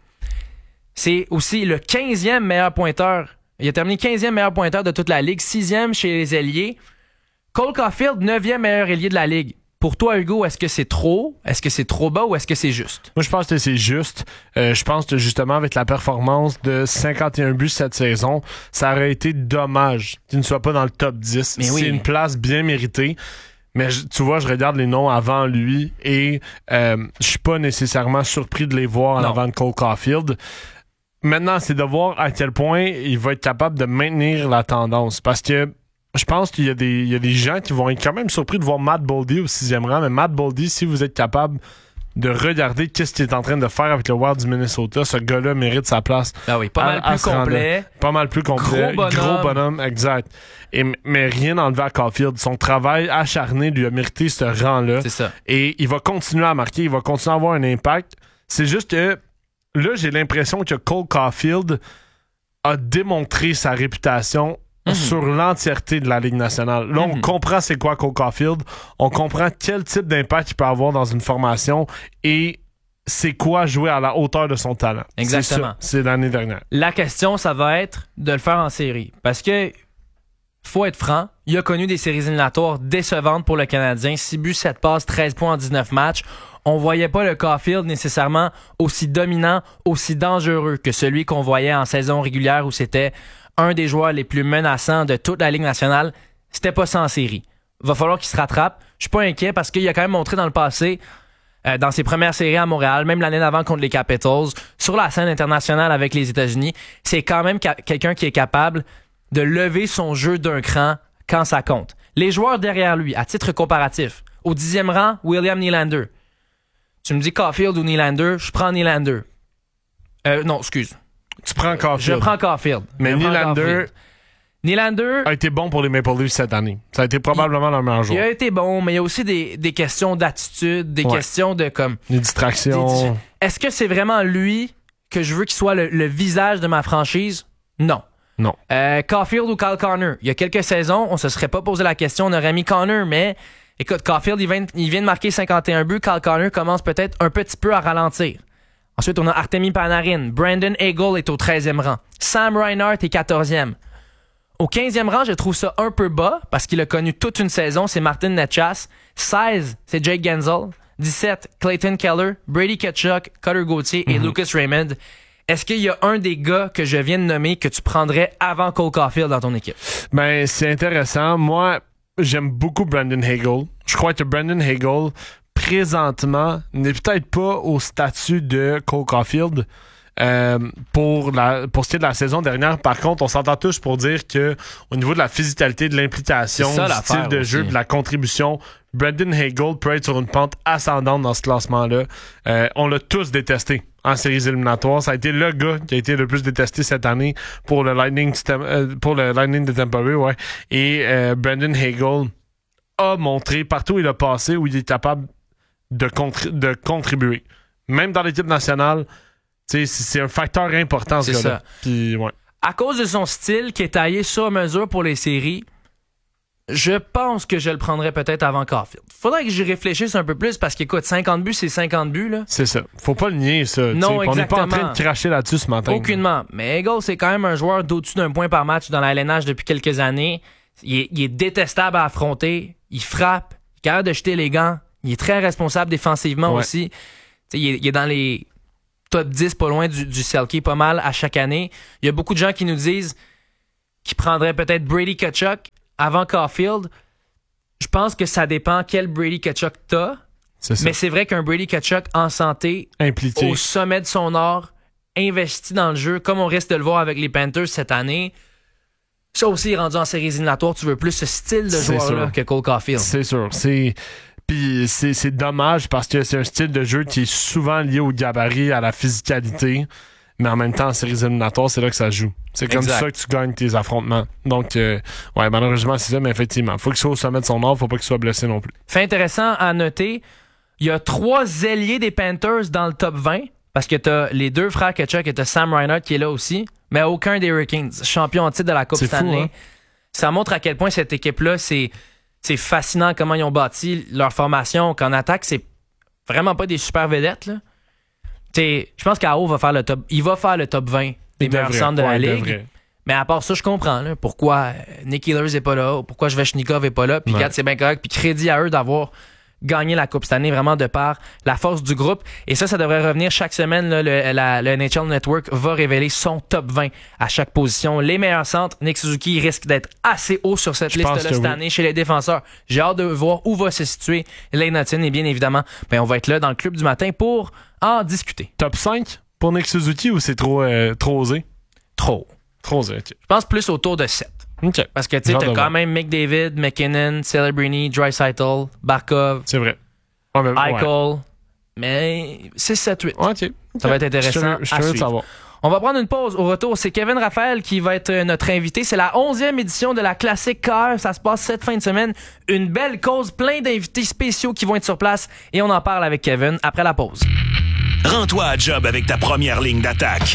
C'est aussi le quinzième meilleur pointeur. Il a terminé quinzième meilleur pointeur de toute la ligue, sixième chez les ailiers. Cole Caulfield, neuvième meilleur ailier de la ligue. Pour toi, Hugo, est-ce que c'est trop? Est-ce que c'est trop bas ou est-ce que c'est juste? Moi, je pense que c'est juste. Euh, je pense que justement, avec la performance de cinquante et un buts cette saison, ça aurait été dommage qu'il ne soit pas dans le top dix. Mais oui. C'est une place bien méritée. Mais je- tu vois, je regarde les noms avant lui et euh, je suis pas nécessairement surpris de les voir en Non. avant de Cole Caulfield. Maintenant, c'est de voir à quel point il va être capable de maintenir la tendance. Parce que je pense qu'il y a des, il y a des gens qui vont être quand même surpris de voir Matt Boldy au sixième rang. Mais Matt Boldy, si vous êtes capable de regarder qu'est-ce qu'il est en train de faire avec le Wild du Minnesota, ce gars-là mérite sa place. Ah oui, pas À- mal à plus ce rang-là. complet. Pas mal plus complet. Gros bonhomme. Gros bonhomme, exact. Et, mais rien enlevé à Caulfield. Son travail acharné lui a mérité ce rang-là. C'est ça. Et il va continuer à marquer, il va continuer à avoir un impact. C'est juste que là, j'ai l'impression que Cole Caulfield a démontré sa réputation Mhm. sur l'entièreté de la Ligue nationale. Là, on Mhm. comprend c'est quoi Cole Caulfield, on comprend quel type d'impact il peut avoir dans une formation et c'est quoi jouer à la hauteur de son talent. Exactement. C'est ça, c'est l'année dernière. La question, ça va être de le faire en série. Parce que, faut être franc, il a connu des séries éliminatoires décevantes pour le Canadien. six buts, sept passes, treize points en dix-neuf matchs. On voyait pas le Caulfield nécessairement aussi dominant, aussi dangereux que celui qu'on voyait en saison régulière où c'était un des joueurs les plus menaçants de toute la Ligue nationale. C'était pas ça en série. Va falloir qu'il se rattrape. Je suis pas inquiet parce qu'il a quand même montré dans le passé, euh, dans ses premières séries à Montréal, même l'année d'avant contre les Capitals, sur la scène internationale avec les États-Unis, c'est quand même ca- quelqu'un qui est capable de lever son jeu d'un cran quand ça compte. Les joueurs derrière lui, à titre comparatif, au dixième rang, William Nylander. Tu me dis Caulfield ou Nylander, je prends Nylander. Euh, non, excuse. Tu prends Caulfield. Je prends Caulfield. Mais Je prends Nylander Caulfield. Nylander, a été bon pour les Maple Leafs cette année. Ça a été probablement leur meilleur il joueur. a été bon, mais il y a aussi des, des questions d'attitude, des Ouais. questions de comme... Les distractions. Est-ce que c'est vraiment lui que je veux qu'il soit le, le visage de ma franchise? Non. Non. Euh, Caulfield ou Kyle Connor? Il y a quelques saisons, on se serait pas posé la question, on aurait mis Connor, mais écoute, Caulfield, il vient, il vient de marquer cinquante et un buts, Kyle Connor commence peut-être un petit peu à ralentir. Ensuite, on a Artemi Panarin. Brandon Hagel est au treizième rang. Sam Reinhart est quatorzième. Au quinzième rang, je trouve ça un peu bas parce qu'il a connu toute une saison. C'est Martin Necas. seize, c'est Jake Gensel. dix-sept, Clayton Keller, Brady Tkachuk, Cutter Gauthier et Mm-hmm. Lucas Raymond. Est-ce qu'il y a un des gars que je viens de nommer que tu prendrais avant Cole Caulfield dans ton équipe? Ben, c'est intéressant. Moi, j'aime beaucoup Brandon Hagel. Je crois que Brandon Hagel, présentement, n'est peut-être pas au statut de Cole Caulfield. Euh, pour la pour ce qui est de la saison dernière, par contre, on s'entend tous pour dire que au niveau de la physicalité, de l'implication, C'est ça, du l'affaire style de aussi. jeu, de la contribution, Brandon Hagel peut être sur une pente ascendante dans ce classement-là. Euh, on l'a tous détesté en séries éliminatoires. Ça a été le gars qui a été le plus détesté cette année pour le Lightning, du Tam- euh, pour le Lightning de Tampa Bay, ouais. Et euh, Brandon Hagel a montré partout où il a passé où il est capable de, contri- de contribuer. Même dans l'équipe nationale, c'est, c'est un facteur important, ce c'est gars-là. ça. Puis, ouais. À cause de son style qui est taillé sur mesure pour les séries, je pense que je le prendrais peut-être avant Caulfield. Faudrait que j'y réfléchisse un peu plus parce qu'écoute, cinquante buts, c'est cinquante buts, là. C'est ça. Faut pas le nier, ça. Non, on n'est pas en train exactement. de cracher là-dessus ce matin. Aucunement. Mais Eagle, c'est quand même un joueur d'au-dessus d'un point par match dans la L N H depuis quelques années. Il est, il est détestable à affronter. Il frappe. Il est capable de jeter les gants. Il est très responsable défensivement ouais. aussi. T'sais, il, est, il est dans les top dix, pas loin du, du Selke, pas mal à chaque année. Il y a beaucoup de gens qui nous disent qu'ils prendraient peut-être Brady Tkachuk avant Caulfield. Je pense que ça dépend quel Brady Tkachuk t'as. C'est ça. Mais c'est vrai qu'un Brady Tkachuk en santé, impliqué, au sommet de son art, investi dans le jeu, comme on risque de le voir avec les Panthers cette année, ça aussi, rendu en séries éliminatoires, tu veux plus ce style de c'est joueur-là sûr. que Cole Caulfield. C'est sûr. C'est... Puis c'est, c'est dommage parce que c'est un style de jeu qui est souvent lié au gabarit, à la physicalité, mais en même temps, en séries éliminatoires, c'est là que ça joue. C'est comme exact. ça que tu gagnes tes affrontements. Donc, euh, ouais, malheureusement, c'est ça, mais effectivement, faut qu'il soit au sommet de son art, faut pas qu'il soit blessé non plus. Fait intéressant à noter, il y a trois ailiers des Panthers dans le top vingt, parce que t'as les deux frères Tkachuk et t'as Sam Reinhart qui est là aussi, mais aucun des Hurricanes, champion en titre de la Coupe C'est Stanley. fou, hein? Ça montre à quel point cette équipe-là, c'est, c'est fascinant comment ils ont bâti leur formation, qu'en attaque, c'est vraiment pas des super vedettes, là. Je pense qu'Ao va faire le top, il va faire le top vingt des Il meilleurs devrait. centres de Ouais, la il Ligue. devrait. Mais à part ça, je comprends là, pourquoi euh, Nick Ehlers est pas là, ou pourquoi Svechnikov est pas là. Puis Ouais. regarde, c'est bien correct. Puis crédit à eux d'avoir gagné la Coupe cette année, vraiment de par la force du groupe. Et ça, ça devrait revenir chaque semaine. Là, le, la, le N H L Network va révéler son top vingt à chaque position. Les meilleurs centres, Nick Suzuki risque d'être assez haut sur cette Je pense liste-là que cette oui. année chez les défenseurs. J'ai hâte de voir où va se situer Lane Hutton. Et bien évidemment, ben, on va être là dans le club du matin pour en discuter. Top cinq pour Nick Suzuki ou c'est trop, euh, trop osé? Trop. Trop osé, ok. Je pense plus autour de sept. OK. Parce que tu sais, J'ai hâte t'as de quand voir. même McDavid, McKinnon, Celebrini, Draisaitl, Barkov, C'est vrai. Ouais, mais, Eichel. ouais. Mais six, sept, huit. Ouais, ok. Ça va être intéressant Je suis à curieux de suivre. savoir. On va prendre une pause. Au retour, c'est Kevin Raphaël qui va être euh, notre invité. C'est la onzième édition de la Classique Car. Ça se passe cette fin de semaine. Une belle cause, plein d'invités spéciaux qui vont être sur place. Et on en parle avec Kevin après la pause. Rends-toi à job avec ta première ligne d'attaque.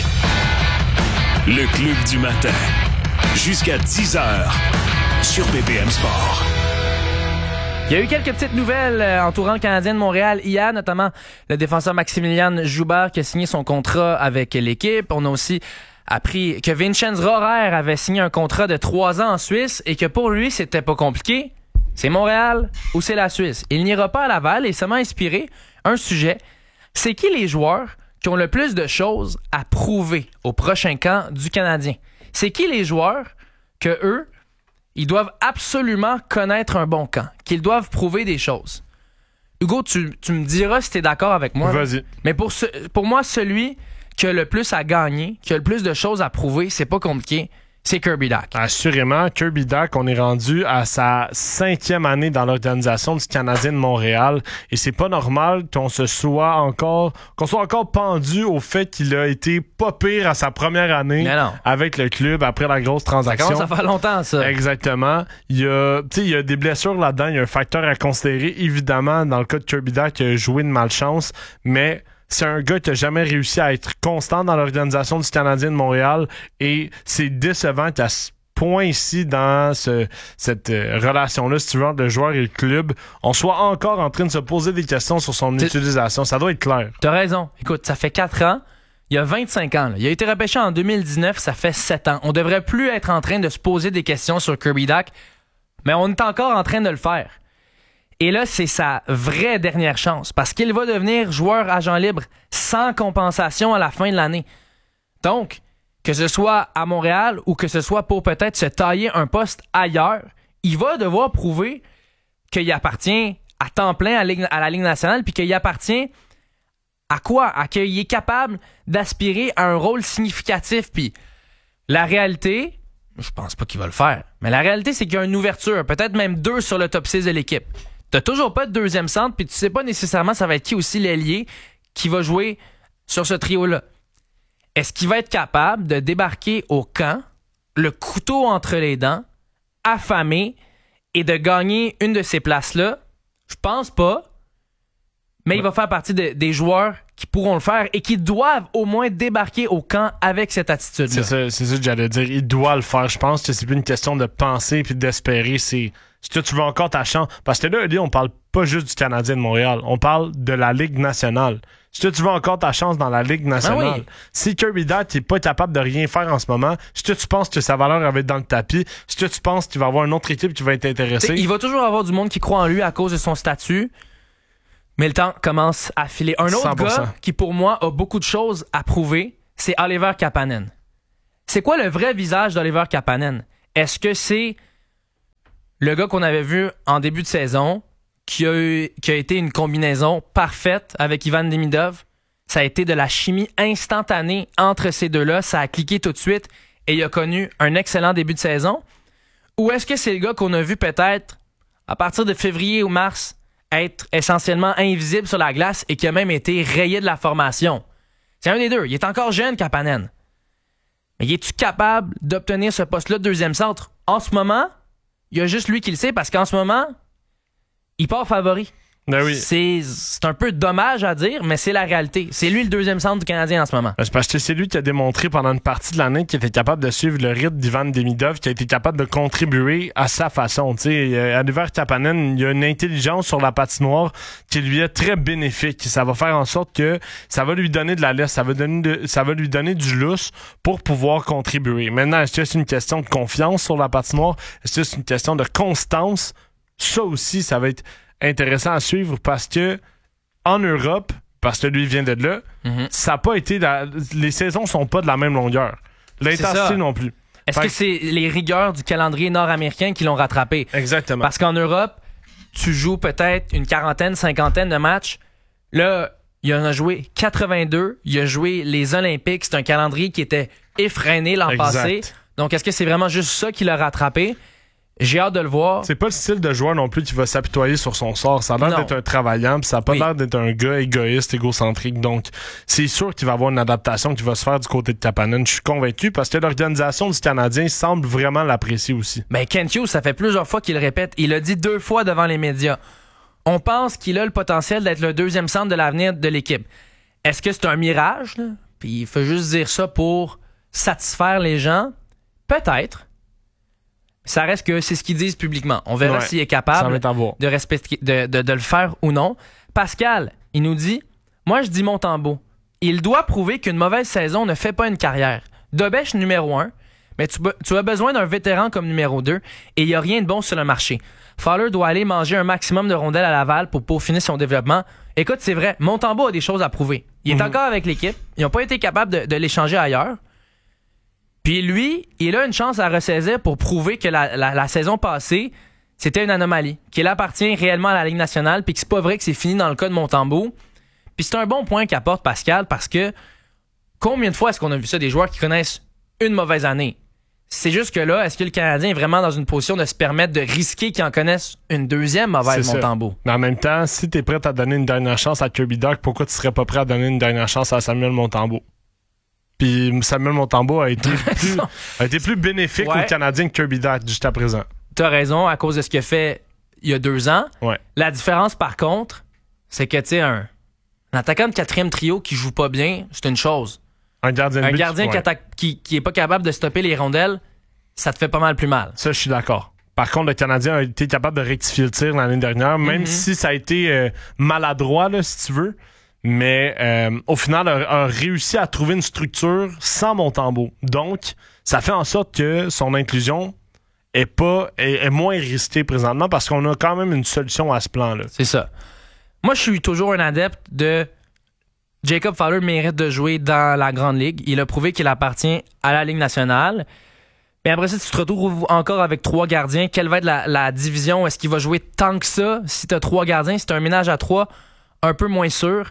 Le Club du matin. Jusqu'à dix heures sur B P M Sport. Il y a eu quelques petites nouvelles euh, entourant le Canadien de Montréal hier, notamment le défenseur Maximilian Joubert qui a signé son contrat avec l'équipe. On a aussi appris que Vincenz Rohrer avait signé un contrat de trois ans en Suisse et que pour lui, c'était pas compliqué. C'est Montréal ou c'est la Suisse. Il n'ira pas à Laval et ça m'a inspiré un sujet. C'est qui les joueurs qui ont le plus de choses à prouver au prochain camp du Canadien? C'est qui les joueurs que eux, ils doivent absolument connaître un bon camp, qu'ils doivent prouver des choses? Hugo, tu, tu me diras si tu es d'accord avec moi. Vas-y. Mais pour, ce, pour moi, celui qui a le plus à gagner, qui a le plus de choses à prouver, c'est pas compliqué, c'est Kirby Dach. Assurément, Kirby Dach, on est rendu à sa cinquième année dans l'organisation du Canadien de Montréal et c'est pas normal qu'on se soit encore qu'on soit encore pendu au fait qu'il a été pas pire à sa première année Mais non. avec le club après la grosse Ça transaction. commence à faire longtemps, ça. Exactement. Il y a, tu sais, il y a des blessures là-dedans. Il y a un facteur à considérer, évidemment, dans le cas de Kirby Dach, qui a joué de malchance, mais c'est un gars qui a jamais réussi à être constant dans l'organisation du Canadien de Montréal et c'est décevant qu'à ce point ici, dans ce, cette euh, relation-là, si tu veux, de joueur et le club, on soit encore en train de se poser des questions sur son C'est- utilisation. Ça doit être clair. T'as raison. Écoute, ça fait quatre ans. Il y a vingt-cinq ans. Là. Il a été repêché en deux mille dix-neuf. Ça fait sept ans. On devrait plus être en train de se poser des questions sur Kirby Dach, mais on est encore en train de le faire. Et là, c'est sa vraie dernière chance parce qu'il va devenir joueur agent libre sans compensation à la fin de l'année. Donc, que ce soit à Montréal ou que ce soit pour peut-être se tailler un poste ailleurs, il va devoir prouver qu'il appartient à temps plein à, Ligue- à la Ligue nationale puis qu'il appartient à quoi? À qu'il est capable d'aspirer à un rôle significatif. Puis la réalité, je pense pas qu'il va le faire, mais la réalité, c'est qu'il y a une ouverture, peut-être même deux sur le top six de l'équipe. T'as toujours pas de deuxième centre, puis tu sais pas nécessairement ça va être qui aussi l'ailier qui va jouer sur ce trio-là. Est-ce qu'il va être capable de débarquer au camp, le couteau entre les dents, affamé, et de gagner une de ces places-là? Je pense pas. Mais ouais. il va faire partie de, des joueurs qui pourront le faire et qui doivent au moins débarquer au camp avec cette attitude-là. C'est ça, c'est ça que j'allais dire. Il doit le faire. Je pense que c'est plus une question de penser puis d'espérer. C'est est-ce que tu veux encore ta chance? Parce que là, on parle pas juste du Canadien de Montréal. On parle de la Ligue nationale. Est-ce que tu veux encore ta chance dans la Ligue nationale? Ah oui. Si Kirby Dach n'est pas capable de rien faire en ce moment, est-ce que tu penses que sa valeur va être dans le tapis? Est-ce que tu penses qu'il va y avoir une autre équipe qui va être intéressée? T'sais, il va toujours avoir du monde qui croit en lui à cause de son statut. Mais le temps commence à filer. Un autre cent pour cent. Gars qui, pour moi, a beaucoup de choses à prouver, c'est Oliver Kapanen. C'est quoi le vrai visage d'Oliver Kapanen? Est-ce que c'est le gars qu'on avait vu en début de saison, qui a, eu, qui a été une combinaison parfaite avec Ivan Demidov? Ça a été de la chimie instantanée entre ces deux-là. Ça a cliqué tout de suite et il a connu un excellent début de saison. Ou est-ce que c'est le gars qu'on a vu peut-être à partir de février ou mars être essentiellement invisible sur la glace et qui a même été rayé de la formation? C'est un des deux. Il est encore jeune, Kapanen. Mais es-tu capable d'obtenir ce poste-là de deuxième centre? En ce moment, il y a juste lui qui le sait parce qu'en ce moment, il part favori. Ben oui. C'est, c'est un peu dommage à dire, mais c'est la réalité. C'est lui le deuxième centre du Canadien en ce moment. C'est parce que c'est lui qui a démontré pendant une partie de l'année qu'il était capable de suivre le rythme d'Ivan Demidov, qui a été capable de contribuer à sa façon. Tu sais, Oliver Kapanen, il a une intelligence sur la patinoire qui lui est très bénéfique. Ça va faire en sorte que ça va lui donner de la laisse, ça va, donner de, ça va lui donner du lousse pour pouvoir contribuer. Maintenant, est-ce que c'est une question de confiance sur la patinoire? Est-ce que c'est une question de constance? Ça aussi, ça va être intéressant à suivre parce que en Europe, parce que lui vient de là, mm-hmm. ça n'a pas été la, les saisons sont pas de la même longueur. L'intensité non plus. Est-ce fait que c'est les rigueurs du calendrier nord-américain qui l'ont rattrapé? Exactement. Parce qu'en Europe, tu joues peut-être une quarantaine, cinquantaine de matchs. Là, il en a joué quatre-vingt-deux. Il a joué les Olympiques. C'est un calendrier qui était effréné l'an exact. passé. Donc, est-ce que c'est vraiment juste ça qui l'a rattrapé? J'ai hâte de le voir. C'est pas le style de joueur non plus qui va s'apitoyer sur son sort. Ça a l'air non. d'être un travaillant, puis ça a pas oui. l'air d'être un gars égoïste, égocentrique. Donc, c'est sûr qu'il va y avoir une adaptation qui va se faire du côté de Kapanen. Je suis convaincu parce que l'organisation du Canadien semble vraiment l'apprécier aussi. Ben, Kent Hughes, ça fait plusieurs fois qu'il le répète. Il l'a dit deux fois devant les médias. On pense qu'il a le potentiel d'être le deuxième centre de l'avenir de l'équipe. Est-ce que c'est un mirage, là? Puis il faut juste dire ça pour satisfaire les gens? Peut-être. Ça reste que c'est ce qu'ils disent publiquement. On verra ouais, s'il est capable de, respecter, de, de, de le faire ou non. Pascal, il nous dit « Moi, je dis Montembeault. Il doit prouver qu'une mauvaise saison ne fait pas une carrière. Dobèche numéro un, mais tu, tu as besoin d'un vétéran comme numéro deux et il n'y a rien de bon sur le marché. Fowler doit aller manger un maximum de rondelles à Laval pour peaufiner son développement. Écoute, c'est vrai, Montembeault a des choses à prouver. Il est mm-hmm. encore avec l'équipe. Ils n'ont pas été capables de, de l'échanger ailleurs. Puis lui, il a une chance à ressaisir pour prouver que la, la, la saison passée, c'était une anomalie, qu'il appartient réellement à la Ligue nationale, puis que c'est pas vrai que c'est fini dans le cas de Montembeault. Puis c'est un bon point qu'apporte Pascal, parce que combien de fois est-ce qu'on a vu ça, des joueurs qui connaissent une mauvaise année? C'est juste que là, est-ce que le Canadien est vraiment dans une position de se permettre de risquer qu'ils en connaissent une deuxième mauvaise Montembeault? Mais en même temps, si t'es prêt à donner une dernière chance à Kirby Dach, pourquoi tu serais pas prêt à donner une dernière chance à Samuel Montembeault? Puis Samuel Montembeault a été plus, a été plus bénéfique ouais. aux Canadiens que Kirby Dach jusqu'à présent. T'as raison, à cause de ce qu'il a fait il y a deux ans. Ouais. La différence, par contre, c'est que, tu sais, un, un attaquant de quatrième trio qui joue pas bien, c'est une chose. Un gardien, de un but, gardien ouais. qui, attaque, qui, qui est pas capable de stopper les rondelles, ça te fait pas mal plus mal. Ça, je suis d'accord. Par contre, le Canadien a été capable de rectifier le tir l'année dernière, même mm-hmm. si ça a été euh, maladroit, là, si tu veux. Mais euh, au final, a, a réussi à trouver une structure sans Montembeault. Donc, ça fait en sorte que son inclusion est pas est, est moins risquée présentement parce qu'on a quand même une solution à ce plan-là. C'est ça. Moi, je suis toujours un adepte de Jacob Fowler mérite de jouer dans la Grande Ligue. Il a prouvé qu'il appartient à la Ligue nationale. Mais après ça, tu te retrouves encore avec trois gardiens. Quelle va être la, la division? Est-ce qu'il va jouer tant que ça? Si tu as trois gardiens, si tu as un ménage à trois, un peu moins sûr.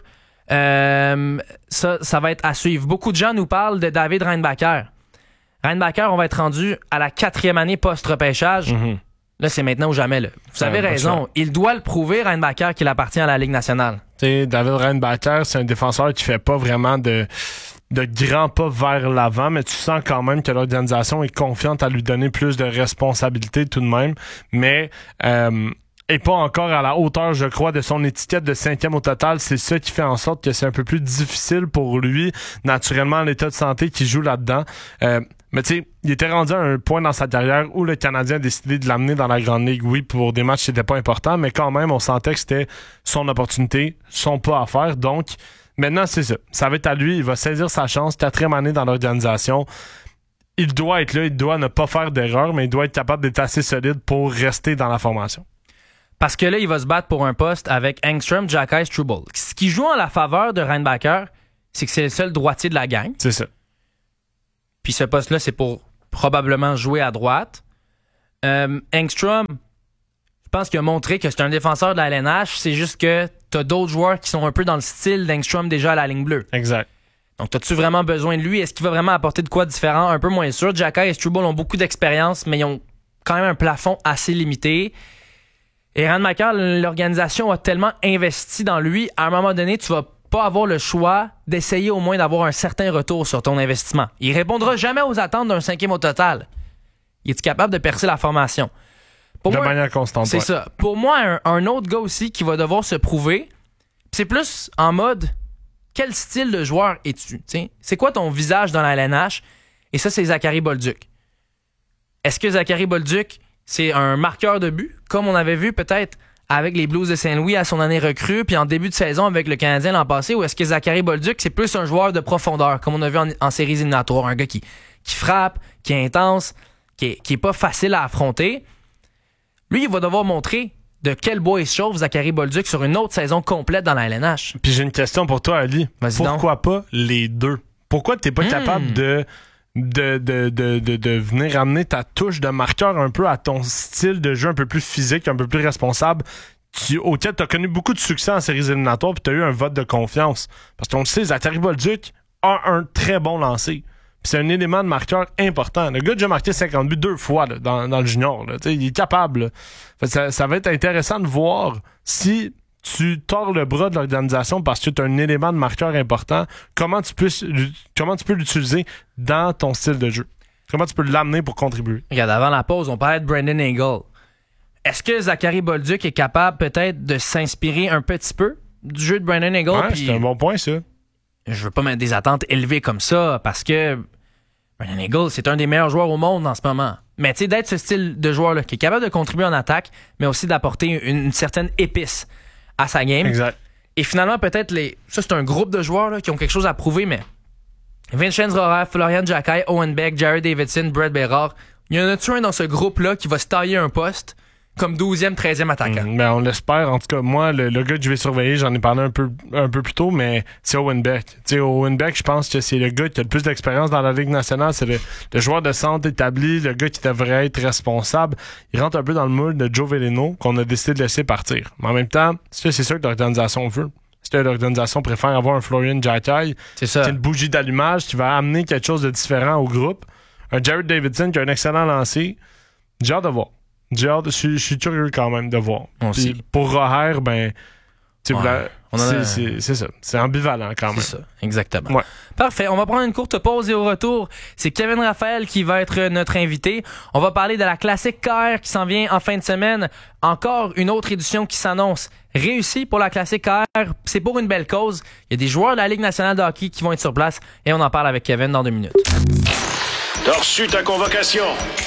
Euh, ça, ça va être à suivre. Beaucoup de gens nous parlent de David Reinbacher. Reinbacher, on va être rendu à la quatrième année post-repêchage. Mm-hmm. Là, c'est maintenant ou jamais. Là. Vous avez ouais, raison. Il doit le prouver, Reinbacher, qu'il appartient à la Ligue nationale. T'sais, David Reinbacher, c'est un défenseur qui fait pas vraiment de... de grands pas vers l'avant, mais tu sens quand même que l'organisation est confiante à lui donner plus de responsabilités tout de même, mais euh, est pas encore à la hauteur, je crois, de son étiquette de cinquième au total. C'est ça qui fait en sorte que c'est un peu plus difficile pour lui, naturellement, l'état de santé qui joue là-dedans. Euh, mais tu sais, il était rendu à un point dans sa carrière où le Canadien a décidé de l'amener dans la Grande Ligue. Oui, pour des matchs, c'était pas important, mais quand même, on sentait que c'était son opportunité, son pas à faire, donc maintenant, c'est ça. Ça va être à lui. Il va saisir sa chance. Quatrième année dans l'organisation. Il doit être là. Il doit ne pas faire d'erreur, mais il doit être capable d'être assez solide pour rester dans la formation. Parce que là, il va se battre pour un poste avec Engstrom, Xhekaj, Struble. Ce qui joue en la faveur de Reinbacher, c'est que c'est le seul droitier de la gang. C'est ça. Puis ce poste-là, c'est pour probablement jouer à droite. Euh, Engstrom, je pense qu'il a montré que c'est un défenseur de la L N H. C'est juste que t'as d'autres joueurs qui sont un peu dans le style d'Engstrom déjà à la ligne bleue. Exact. Donc, t'as-tu vraiment besoin de lui? Est-ce qu'il va vraiment apporter de quoi de différent? Un peu moins sûr. Xhekaj et Struble ont beaucoup d'expérience, mais ils ont quand même un plafond assez limité. Et Reinbacher, l'organisation a tellement investi dans lui, à un moment donné, tu vas pas avoir le choix d'essayer au moins d'avoir un certain retour sur ton investissement. Il répondra jamais aux attentes d'un cinquième au total. Il est capable de percer la formation? Pour de moi, manière constante. C'est ouais. ça. Pour moi, un, un autre gars aussi qui va devoir se prouver, c'est plus en mode quel style de joueur es-tu? T'sais? C'est quoi ton visage dans la L N H? Et ça, c'est Zachary Bolduc. Est-ce que Zachary Bolduc, c'est un marqueur de but, comme on avait vu peut-être avec les Blues de Saint-Louis à son année recrue, puis en début de saison avec le Canadien l'an passé, ou est-ce que Zachary Bolduc, c'est plus un joueur de profondeur, comme on a vu en, en séries éliminatoires, un gars qui, qui frappe, qui est intense, qui est, qui est pas facile à affronter? Lui, il va devoir montrer de quel bois il se chauffe, Zachary Bolduc, sur une autre saison complète dans la L N H. Puis j'ai une question pour toi, Ali. Vas-y Pourquoi donc. pas les deux? Pourquoi t'es pas mmh. capable de... De, de, de, de, de venir amener ta touche de marqueur un peu à ton style de jeu un peu plus physique, un peu plus responsable, qui, auquel tu as connu beaucoup de succès en séries éliminatoires, puis tu as eu un vote de confiance. Parce qu'on le sait, Zachary Bolduc a un très bon lancer. Puis c'est un élément de marqueur important. Le gars a déjà marqué cinquante buts deux fois là, dans, dans le junior. Là. Il est capable. Ça, ça va être intéressant de voir si tu tords le bras de l'organisation parce que tu as un élément de marqueur important, comment tu peux, comment tu peux l'utiliser dans ton style de jeu? Comment tu peux l'amener pour contribuer? Regarde, avant la pause, on parlait de Brandon Hagel. Est-ce que Zachary Bolduc est capable peut-être de s'inspirer un petit peu du jeu de Brandon Hagel? Ouais, Puis c'est un bon point, ça. Je veux pas mettre des attentes élevées comme ça parce que Brandon Hagel, c'est un des meilleurs joueurs au monde en ce moment. Mais tu sais, d'être ce style de joueur-là qui est capable de contribuer en attaque, mais aussi d'apporter une, une certaine épice à sa game. Exact. Et finalement, peut-être, les ça, c'est un groupe de joueurs là, qui ont quelque chose à prouver, mais Vincenz Rohrer, Florian Xhekaj, Owen Beck, Jared Davidson, Brett Bérard, il y en a-tu un dans ce groupe-là qui va se tailler un poste comme douzième, treizième attaquant? Mmh, ben on l'espère. En tout cas, moi, le, le gars que je vais surveiller, j'en ai parlé un peu, un peu plus tôt, mais c'est Owen Beck. Tu sais, Owen Beck, je pense que c'est le gars qui a le plus d'expérience dans la Ligue nationale. C'est le, le joueur de centre établi, le gars qui devrait être responsable. Il rentre un peu dans le moule de Joe Veleno, qu'on a décidé de laisser partir. Mais en même temps, c'est ça que l'organisation veut. C'est que l'organisation préfère avoir un Florian Xhekaj, c'est ça. qui est une bougie d'allumage, qui va amener quelque chose de différent au groupe. Un Jared Davidson qui a un excellent lancer. J'ai hâte de voir. J'ai hâte, je suis curieux quand même de voir. Puis pour Rohrer, ben, tu sais, ouais, c'est, c'est, c'est ça. C'est ambivalent quand même. C'est ça, exactement. Ouais. Parfait. On va prendre une courte pause et au retour, c'est Kevin Raphaël qui va être notre invité. On va parler de la classique K R qui s'en vient en fin de semaine. Encore une autre édition qui s'annonce réussie pour la classique K R. C'est pour une belle cause. Il y a des joueurs de la Ligue nationale de hockey qui vont être sur place et on en parle avec Kevin dans deux minutes. T'as reçu ta convocation.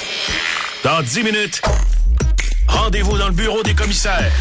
Dans dix minutes, rendez-vous dans le bureau des commissaires.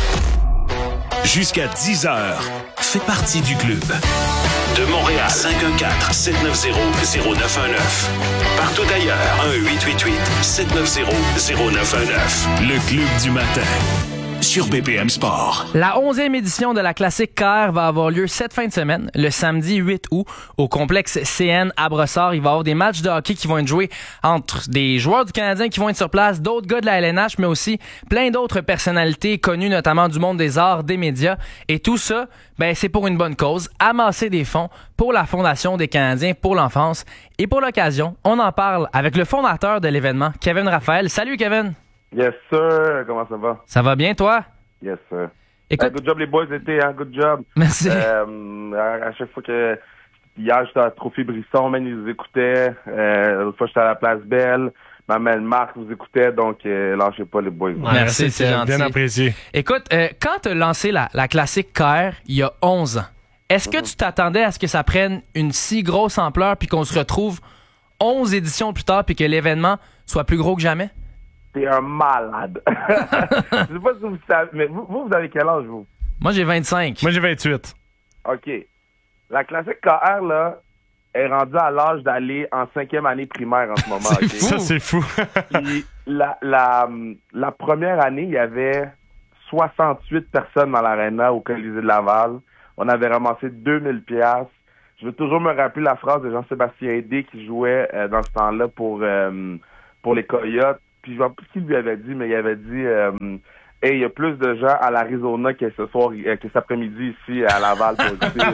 Jusqu'à dix heures, fais partie du club. De Montréal, cinq un quatre, sept neuf zéro, zéro neuf un neuf. Partout ailleurs, un huit huit huit, sept neuf zéro, zéro neuf un neuf. Le club du matin, sur B P M Sport. La onzième édition de la classique K R va avoir lieu cette fin de semaine, le samedi huit août, au complexe C N à Brossard. Il va y avoir des matchs de hockey qui vont être joués entre des joueurs du Canadien qui vont être sur place, d'autres gars de la L N H, mais aussi plein d'autres personnalités connues, notamment du monde des arts, des médias. Et tout ça, ben, c'est pour une bonne cause, amasser des fonds pour la Fondation des Canadiens pour l'enfance. Et pour l'occasion, on en parle avec le fondateur de l'événement, Kevin Raphaël. Salut Kevin! Yes, sir. Comment ça va? Ça va bien, toi? Yes, sir. Écoute... Hey, good job, les boys, l'été, hein? Good job. Merci. Euh, à, à chaque fois que Hier, j'étais à Trophée Brisson, man, ils nous écoutaient. Euh, l'autre fois, j'étais à la Place Belle. Ma mère Marc vous écoutait, donc euh, lâchez pas les boys. Ouais, merci, c'est gentil. Bien apprécié. Écoute, euh, quand tu as lancé la, la classique K R il y a onze ans, est-ce que tu t'attendais à ce que ça prenne une si grosse ampleur puis qu'on se retrouve onze éditions plus tard puis que l'événement soit plus gros que jamais? T'es un malade. Je sais pas si vous savez, mais vous, vous, vous avez quel âge, vous? Moi, j'ai vingt-cinq. Moi, j'ai vingt-huit. OK. La classique K R, là, est rendue à l'âge d'aller en cinquième année primaire en ce moment. C'est okay? fou. Ça, c'est fou. Puis la, la, la première année, il y avait soixante-huit personnes dans l'aréna au Colisée de Laval. On avait ramassé deux mille piastres. Je veux toujours me rappeler la phrase de Jean-Sébastien Aidé qui jouait euh, dans ce temps-là pour euh, pour les Coyotes. Puis je ne sais pas ce qu'il lui avait dit, mais il avait dit euh, hey, il y a plus de gens à l'Arizona que ce soir, euh, que cet après-midi ici à Laval pour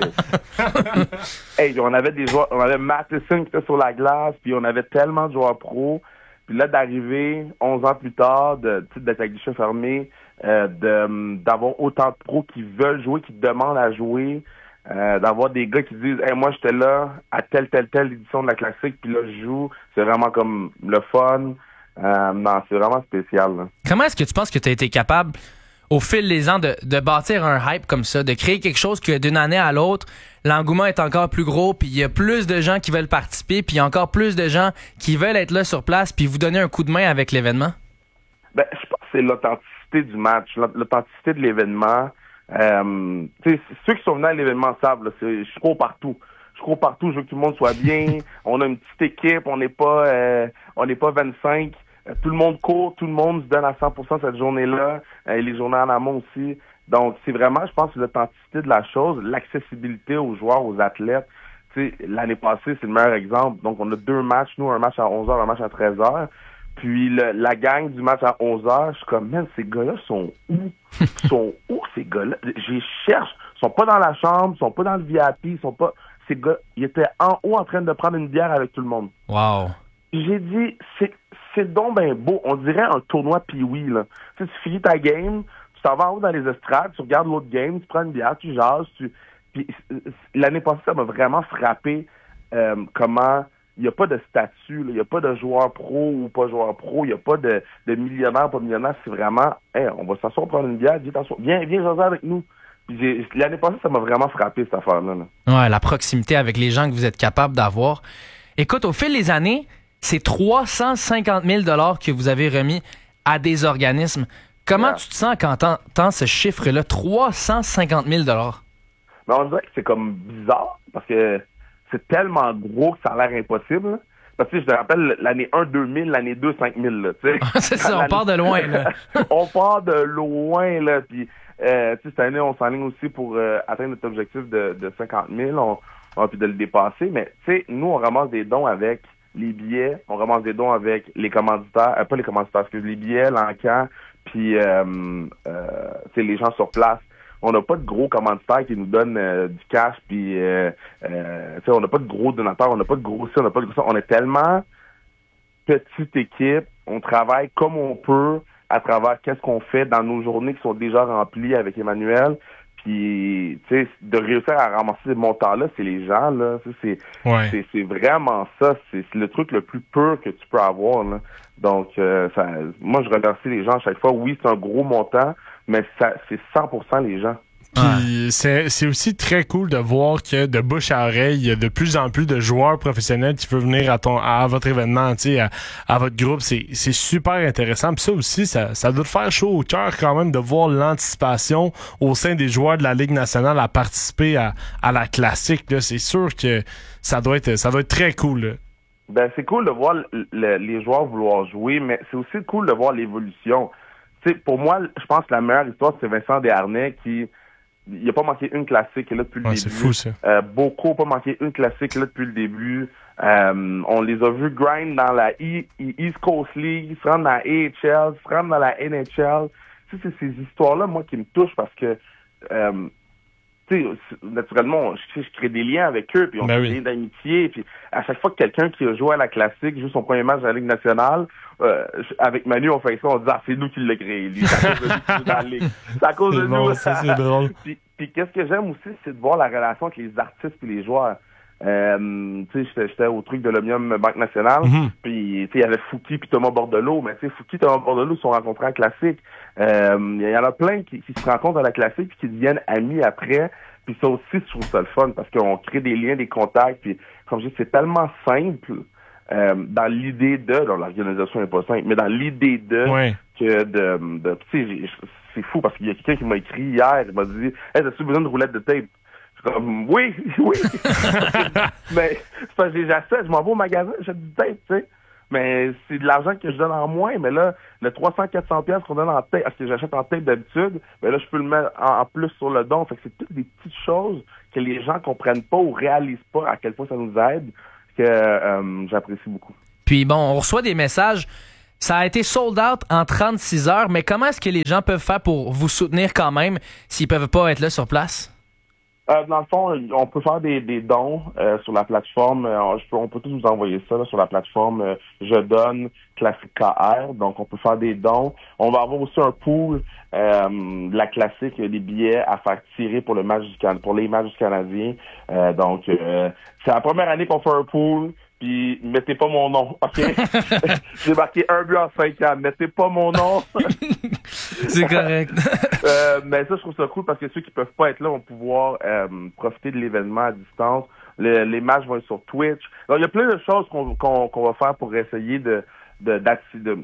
écouter. Hey, on avait des joueurs, on avait Matheson qui était sur la glace, puis on avait tellement de joueurs pros. Puis là, d'arriver onze ans plus tard, de d'être avec guichet fermé, euh, de d'avoir autant de pros qui veulent jouer, qui demandent à jouer, euh, d'avoir des gars qui disent hey, moi j'étais là à telle, telle, telle édition de la classique, puis là je joue, c'est vraiment comme le fun. Euh, non, c'est vraiment spécial. Là. Comment est-ce que tu penses que tu as été capable, au fil des ans, de, de bâtir un hype comme ça, de créer quelque chose que d'une année à l'autre, l'engouement est encore plus gros, puis il y a plus de gens qui veulent participer, puis il y a encore plus de gens qui veulent être là sur place, puis vous donner un coup de main avec l'événement? Ben, je pense que c'est l'authenticité du match, l'authenticité de l'événement. Euh, ceux qui sont venus à l'événement savent, là, c'est, je cours partout. Je cours partout, je veux que tout le monde soit bien. On a une petite équipe, on n'est pas euh, on n'est pas vingt-cinq. Tout le monde court, tout le monde se donne à cent pour cent cette journée-là, et les journées en amont aussi. Donc, c'est vraiment, je pense, l'authenticité de la chose, l'accessibilité aux joueurs, aux athlètes. Tu sais, l'année passée, c'est le meilleur exemple. Donc, on a deux matchs, nous, un match à onze heures, un match à treize heures. Puis, le, la gang du match à onze heures, je suis comme, man, ces gars-là sont où? Ils sont où, ces gars-là? J'y cherche. Ils sont pas dans la chambre, ils sont pas dans le V I P, ils sont pas... Ces gars, ils étaient en haut en train de prendre une bière avec tout le monde. Wow. J'ai dit, c'est... C'est donc ben beau. On dirait un tournoi pee-wee, là. Tu sais, tu finis ta game, tu t'en vas en haut dans les estrades, tu regardes l'autre game, tu prends une bière, tu jases, tu... Puis l'année passée, ça m'a vraiment frappé euh, comment il n'y a pas de statut, il n'y a pas de joueur pro ou pas joueur pro, il n'y a pas de, de millionnaire, pas millionnaire. C'est vraiment, hey, on va s'asseoir prendre une bière, viens, viens jaser avec nous. Puis j'ai, l'année passée, ça m'a vraiment frappé, cette affaire-là. Là. Ouais, la proximité avec les gens que vous êtes capable d'avoir. Écoute, au fil des années, c'est trois cent cinquante mille dollars que vous avez remis à des organismes. Comment yeah. tu te sens quand t'entends ce chiffre-là, trois cent cinquante mille dollars? Mais on dirait que c'est comme bizarre, parce que c'est tellement gros que ça a l'air impossible. Là. Parce que je te rappelle, l'année un, deux mille, l'année deux, cinq mille. Là, c'est ça, on part de loin. Là. on part de loin. Là, puis, euh, cette année, on s'enligne aussi pour euh, atteindre notre objectif de, de cinquante mille. On, on a pu de le dépasser. Mais nous, on ramasse des dons avec les billets, on ramasse des dons avec les commanditaires, euh, pas les commanditaires, excuse, les billets, l'encan, puis euh, euh, les gens sur place. On n'a pas de gros commanditaires qui nous donnent euh, du cash, puis euh, euh, on n'a pas de gros donateurs, on n'a pas de gros ça, on n'a pas de gros ça. On est tellement petite équipe, on travaille comme on peut à travers qu'est-ce qu'on fait dans nos journées qui sont déjà remplies avec Emmanuel. Puis, tu sais, de réussir à ramasser ces montants-là, c'est les gens, là. C'est, ouais. c'est, c'est vraiment ça. C'est, c'est le truc le plus pur que tu peux avoir, là. Donc, euh, ça, moi, je remercie les gens à chaque fois. Oui, c'est un gros montant, mais ça, c'est cent pour cent les gens. Puis c'est, c'est aussi très cool de voir que de bouche à oreille, il y a de plus en plus de joueurs professionnels qui veulent venir à ton à votre événement, tu sais, à, à votre groupe. C'est, c'est super intéressant. Puis ça aussi, ça, ça doit te faire chaud au cœur quand même de voir l'anticipation au sein des joueurs de la Ligue nationale à participer à, à la classique. Là. C'est sûr que ça doit être ça doit être très cool. Là. Ben c'est cool de voir le, le, les joueurs vouloir jouer, mais c'est aussi cool de voir l'évolution. Tu sais, pour moi, je pense que la meilleure histoire, c'est Vincent Desharnais qui il n'a pas manqué une classique là depuis le ouais, début. C'est fou, ça. Euh, Boko n'a pas manqué une classique là depuis le début. Euh, on les a vus grind dans la e- East Coast League, se rendre dans la A H L, se rendre dans la N H L. Tu sais, c'est ces histoires-là, moi, qui me touchent parce que, euh, tu sais, naturellement, je, je crée des liens avec eux, puis on ben crée oui. des liens d'amitié. Puis à chaque fois que quelqu'un qui a joué à la classique joue son premier match à la Ligue nationale, euh, avec Manu, on fait ça, on dit « Ah, c'est nous qui l'a créé, lui. C'est à cause de lui qui joue dans la Ligue. C'est à cause c'est de bon, nous. » ça, c'est drôle. puis, puis qu'est-ce que j'aime aussi, c'est de voir la relation avec les artistes et les joueurs. Euh, tu sais, j'étais, j'étais au truc de l'Omnium Banque Nationale, mm-hmm. puis tu sais, il y avait Fouki puis Thomas Bordelot, mais tu sais, Fouki et Thomas Bordelot se sont rencontrés en classique. Euh, il y en a plein qui, qui se rencontrent à la classique puis qui deviennent amis après. Puis ça aussi, je trouve ça le fun parce qu'on crée des liens, des contacts. Puis comme je dis, c'est tellement simple euh, dans l'idée de, alors, l'organisation n'est pas simple, mais dans l'idée de ouais. que de, de tu sais, c'est fou parce qu'il y a quelqu'un qui m'a écrit hier, il m'a dit, hey, as-tu besoin de roulette de tape? Comme, oui, oui. Mais c'est parce que j'achète, je m'en vais au magasin, j'achète du tape, tu sais. Mais c'est de l'argent que je donne en moins. Mais là, le trois cents à quatre cents piastres qu'on donne en tape, parce que j'achète en tape d'habitude, mais là, je peux le mettre en, en plus sur le don. Fait que c'est toutes des petites choses que les gens comprennent pas ou réalisent pas à quel point ça nous aide, que euh, j'apprécie beaucoup. Puis bon, on reçoit des messages. Ça a été sold out en trente-six heures, mais comment est-ce que les gens peuvent faire pour vous soutenir quand même s'ils peuvent pas être là sur place? Euh, dans le fond, on peut faire des, des dons euh, sur la plateforme. Euh, je peux, on peut tous vous envoyer ça là, sur la plateforme euh, Je donne Classique K R. Donc, on peut faire des dons. On va avoir aussi un pool euh, de la classique, des billets à faire tirer pour le match du Can- pour les matchs du Canadien. Euh, donc, euh, c'est la première année qu'on fait un pool. Puis, mettez pas mon nom, OK? J'ai marqué un but en cinq ans. Mettez pas mon nom. C'est correct. euh, mais ça, je trouve ça cool parce que ceux qui peuvent pas être là vont pouvoir euh, profiter de l'événement à distance. Le, les matchs vont être sur Twitch. Donc, il y a plein de choses qu'on, qu'on, qu'on va faire pour essayer de, de, de,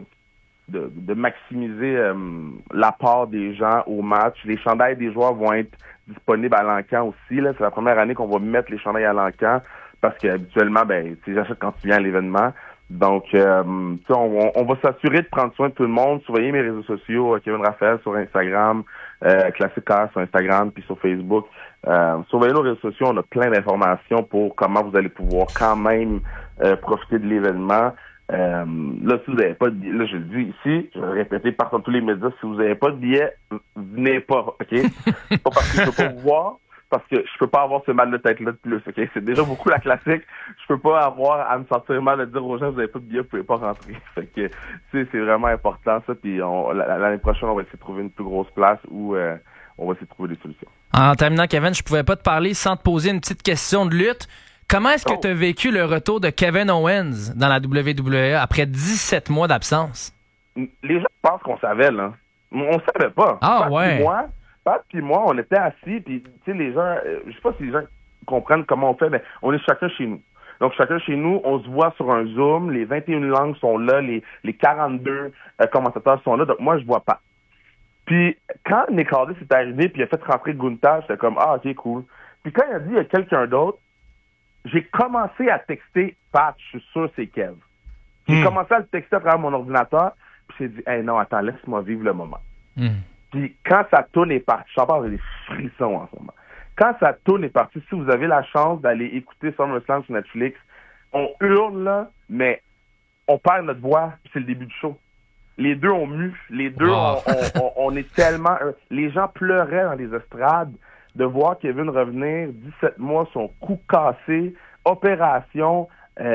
de, de maximiser euh, l'apport des gens au match. Les chandails des joueurs vont être disponibles à l'encan aussi. Là. C'est la première année qu'on va mettre les chandails à l'encan. Parce qu'habituellement, ben, tu sais, j'achète quand tu viens à l'événement. Donc, euh, tu sais, on, on va s'assurer de prendre soin de tout le monde. Surveillez mes réseaux sociaux, Kevin Raphaël sur Instagram, euh, Classique K R sur Instagram, puis sur Facebook. Euh, surveillez nos réseaux sociaux, on a plein d'informations pour comment vous allez pouvoir quand même euh, profiter de l'événement. Euh, là, si vous n'avez pas de billet, là, je le dis ici, je vais le répéter partout dans tous les médias, si vous n'avez pas de billet, venez pas, OK? C'est pas parce que je peux pas vous voir, parce que je peux pas avoir ce mal de tête-là de plus, OK? C'est déjà beaucoup la classique. Je peux pas avoir à me sentir mal de dire aux gens, vous avez pas de billet, vous pouvez pas rentrer. Fait que, tu sais, c'est vraiment important, ça, puis on, l'année prochaine, on va essayer de trouver une plus grosse place où euh, on va essayer de trouver des solutions. En terminant, Kevin, je pouvais pas te parler sans te poser une petite question de lutte. Comment est-ce que oh. tu as vécu le retour de Kevin Owens dans la W W E après dix-sept mois d'absence? Les gens pensent qu'on savait, là. On savait pas. Ah, Pat ouais. Moi, Pat puis moi, on était assis, puis tu sais, les gens, euh, je sais pas si les gens comprennent comment on fait, mais on est chacun chez nous. Donc, chacun chez nous, on se voit sur un Zoom, les vingt et une langues sont là, les, les quarante-deux euh, commentateurs sont là, donc moi, je vois pas. Puis, quand Nick Aldis est arrivé, puis il a fait rentrer Gunther, j'étais comme, ah, ok, cool. Puis quand il a dit, il y a quelqu'un d'autre, j'ai commencé à texter Pat, je suis sûr c'est Kev. J'ai mm. commencé à le texter à travers mon ordinateur, puis j'ai dit, hey, non, attends, laisse-moi vivre le moment. Mm. Puis quand ça tourne est parti, je parle avec des frissons en ce moment. Quand ça tourne est parti, si vous avez la chance d'aller écouter SummerSlam sur Netflix, on hurle, là, mais on perd notre voix, puis c'est le début du show. Les deux ont mu, les deux, oh. on, on, on, on est tellement... Les gens pleuraient dans les estrades de voir Kevin revenir, dix-sept mois, son cou cassé, opération,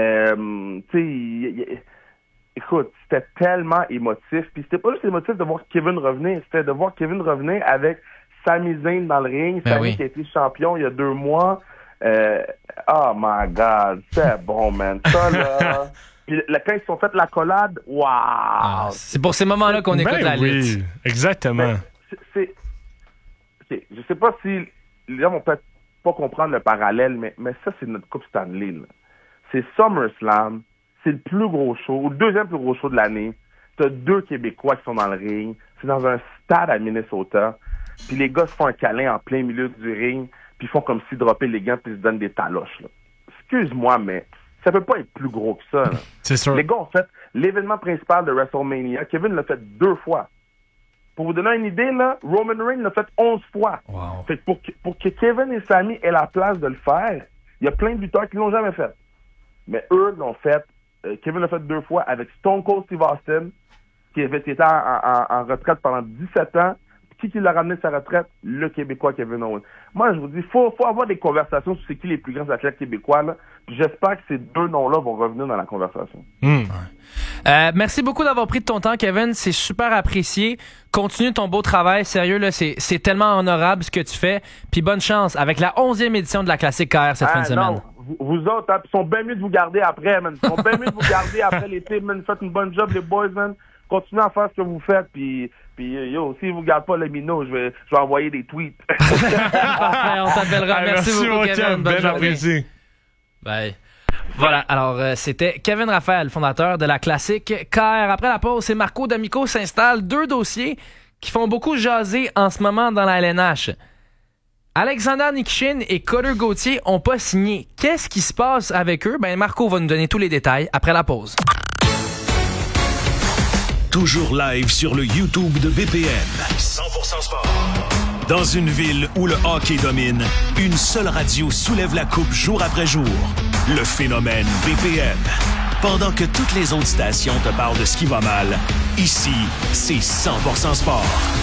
euh, tu sais... Écoute, c'était tellement émotif. Puis c'était pas juste émotif de voir Kevin revenir, c'était de voir Kevin revenir avec Sami Zayn dans le ring. Ben Sami oui. qui a été champion il y a deux mois. Euh, oh my God, c'est bon, man. Ça, là... Puis là, quand ils se sont fait l'accolade, waouh! Ah, c'est pour ces moments-là qu'on écoute ben la oui, lutte. Exactement. C'est, c'est, c'est, je sais pas si les gens vont peut-être pas comprendre le parallèle, mais, mais ça, c'est notre Coupe Stanley. Là. C'est SummerSlam. C'est le plus gros show, ou le deuxième plus gros show de l'année. T'as deux Québécois qui sont dans le ring. C'est dans un stade à Minnesota. Puis les gars se font un câlin en plein milieu du ring, puis ils font comme s'ils droppaient les gants, puis ils se donnent des taloches. Là. Excuse-moi, mais ça peut pas être plus gros que ça. Là. C'est sûr. Les gars ont fait l'événement principal de WrestleMania. Kevin l'a fait deux fois. Pour vous donner une idée, là, Roman Reigns l'a fait onze fois. Wow. Fait que pour, pour que Kevin et Sami aient la place de le faire, il y a plein de lutteurs qui l'ont jamais fait. Mais eux l'ont fait. Euh, Kevin l'a fait deux fois avec Stone Cold Steve Austin, qui avait été en, en, en retraite pendant dix-sept ans. Qui qui l'a ramené de sa retraite? Le Québécois Kevin Owens. Moi, je vous dis, faut, faut avoir des conversations sur c'est qui les plus grands athlètes québécois, là. Puis j'espère que ces deux noms-là vont revenir dans la conversation. Mmh. Euh, merci beaucoup d'avoir pris de ton temps, Kevin. C'est super apprécié. Continue ton beau travail. Sérieux, là, c'est, c'est tellement honorable ce que tu fais. Puis bonne chance avec la onzième édition de la Classique K R cette ah, fin de semaine. Non. vous, vous autres, hein, ils sont bien mieux de vous garder après, man. Ils sont bien mieux de vous garder après l'été, man. Faites une bonne job, les boys, man. Continuez à faire ce que vous faites, puis, puis yo, s'ils vous gardent pas les minots, je vais, je vais envoyer des tweets. Parfait, on t'appellera. Merci, Merci beaucoup, Kevin. Bonne ben apprécié. Bye. Voilà, alors euh, c'était Kevin Raphaël, fondateur de la classique K R. Après la pause, c'est Marco D'Amico s'installe. Deux dossiers qui font beaucoup jaser en ce moment dans la L N H. Alexander Nikishin et Cutter Gauthier ont pas signé. Qu'est-ce qui se passe avec eux? Ben Marco va nous donner tous les détails après la pause. Toujours live sur le YouTube de B P M. cent pour cent sport. Dans une ville où le hockey domine, une seule radio soulève la coupe jour après jour. Le phénomène B P M. Pendant que toutes les autres stations te parlent de ce qui va mal, ici, c'est cent pour cent sport.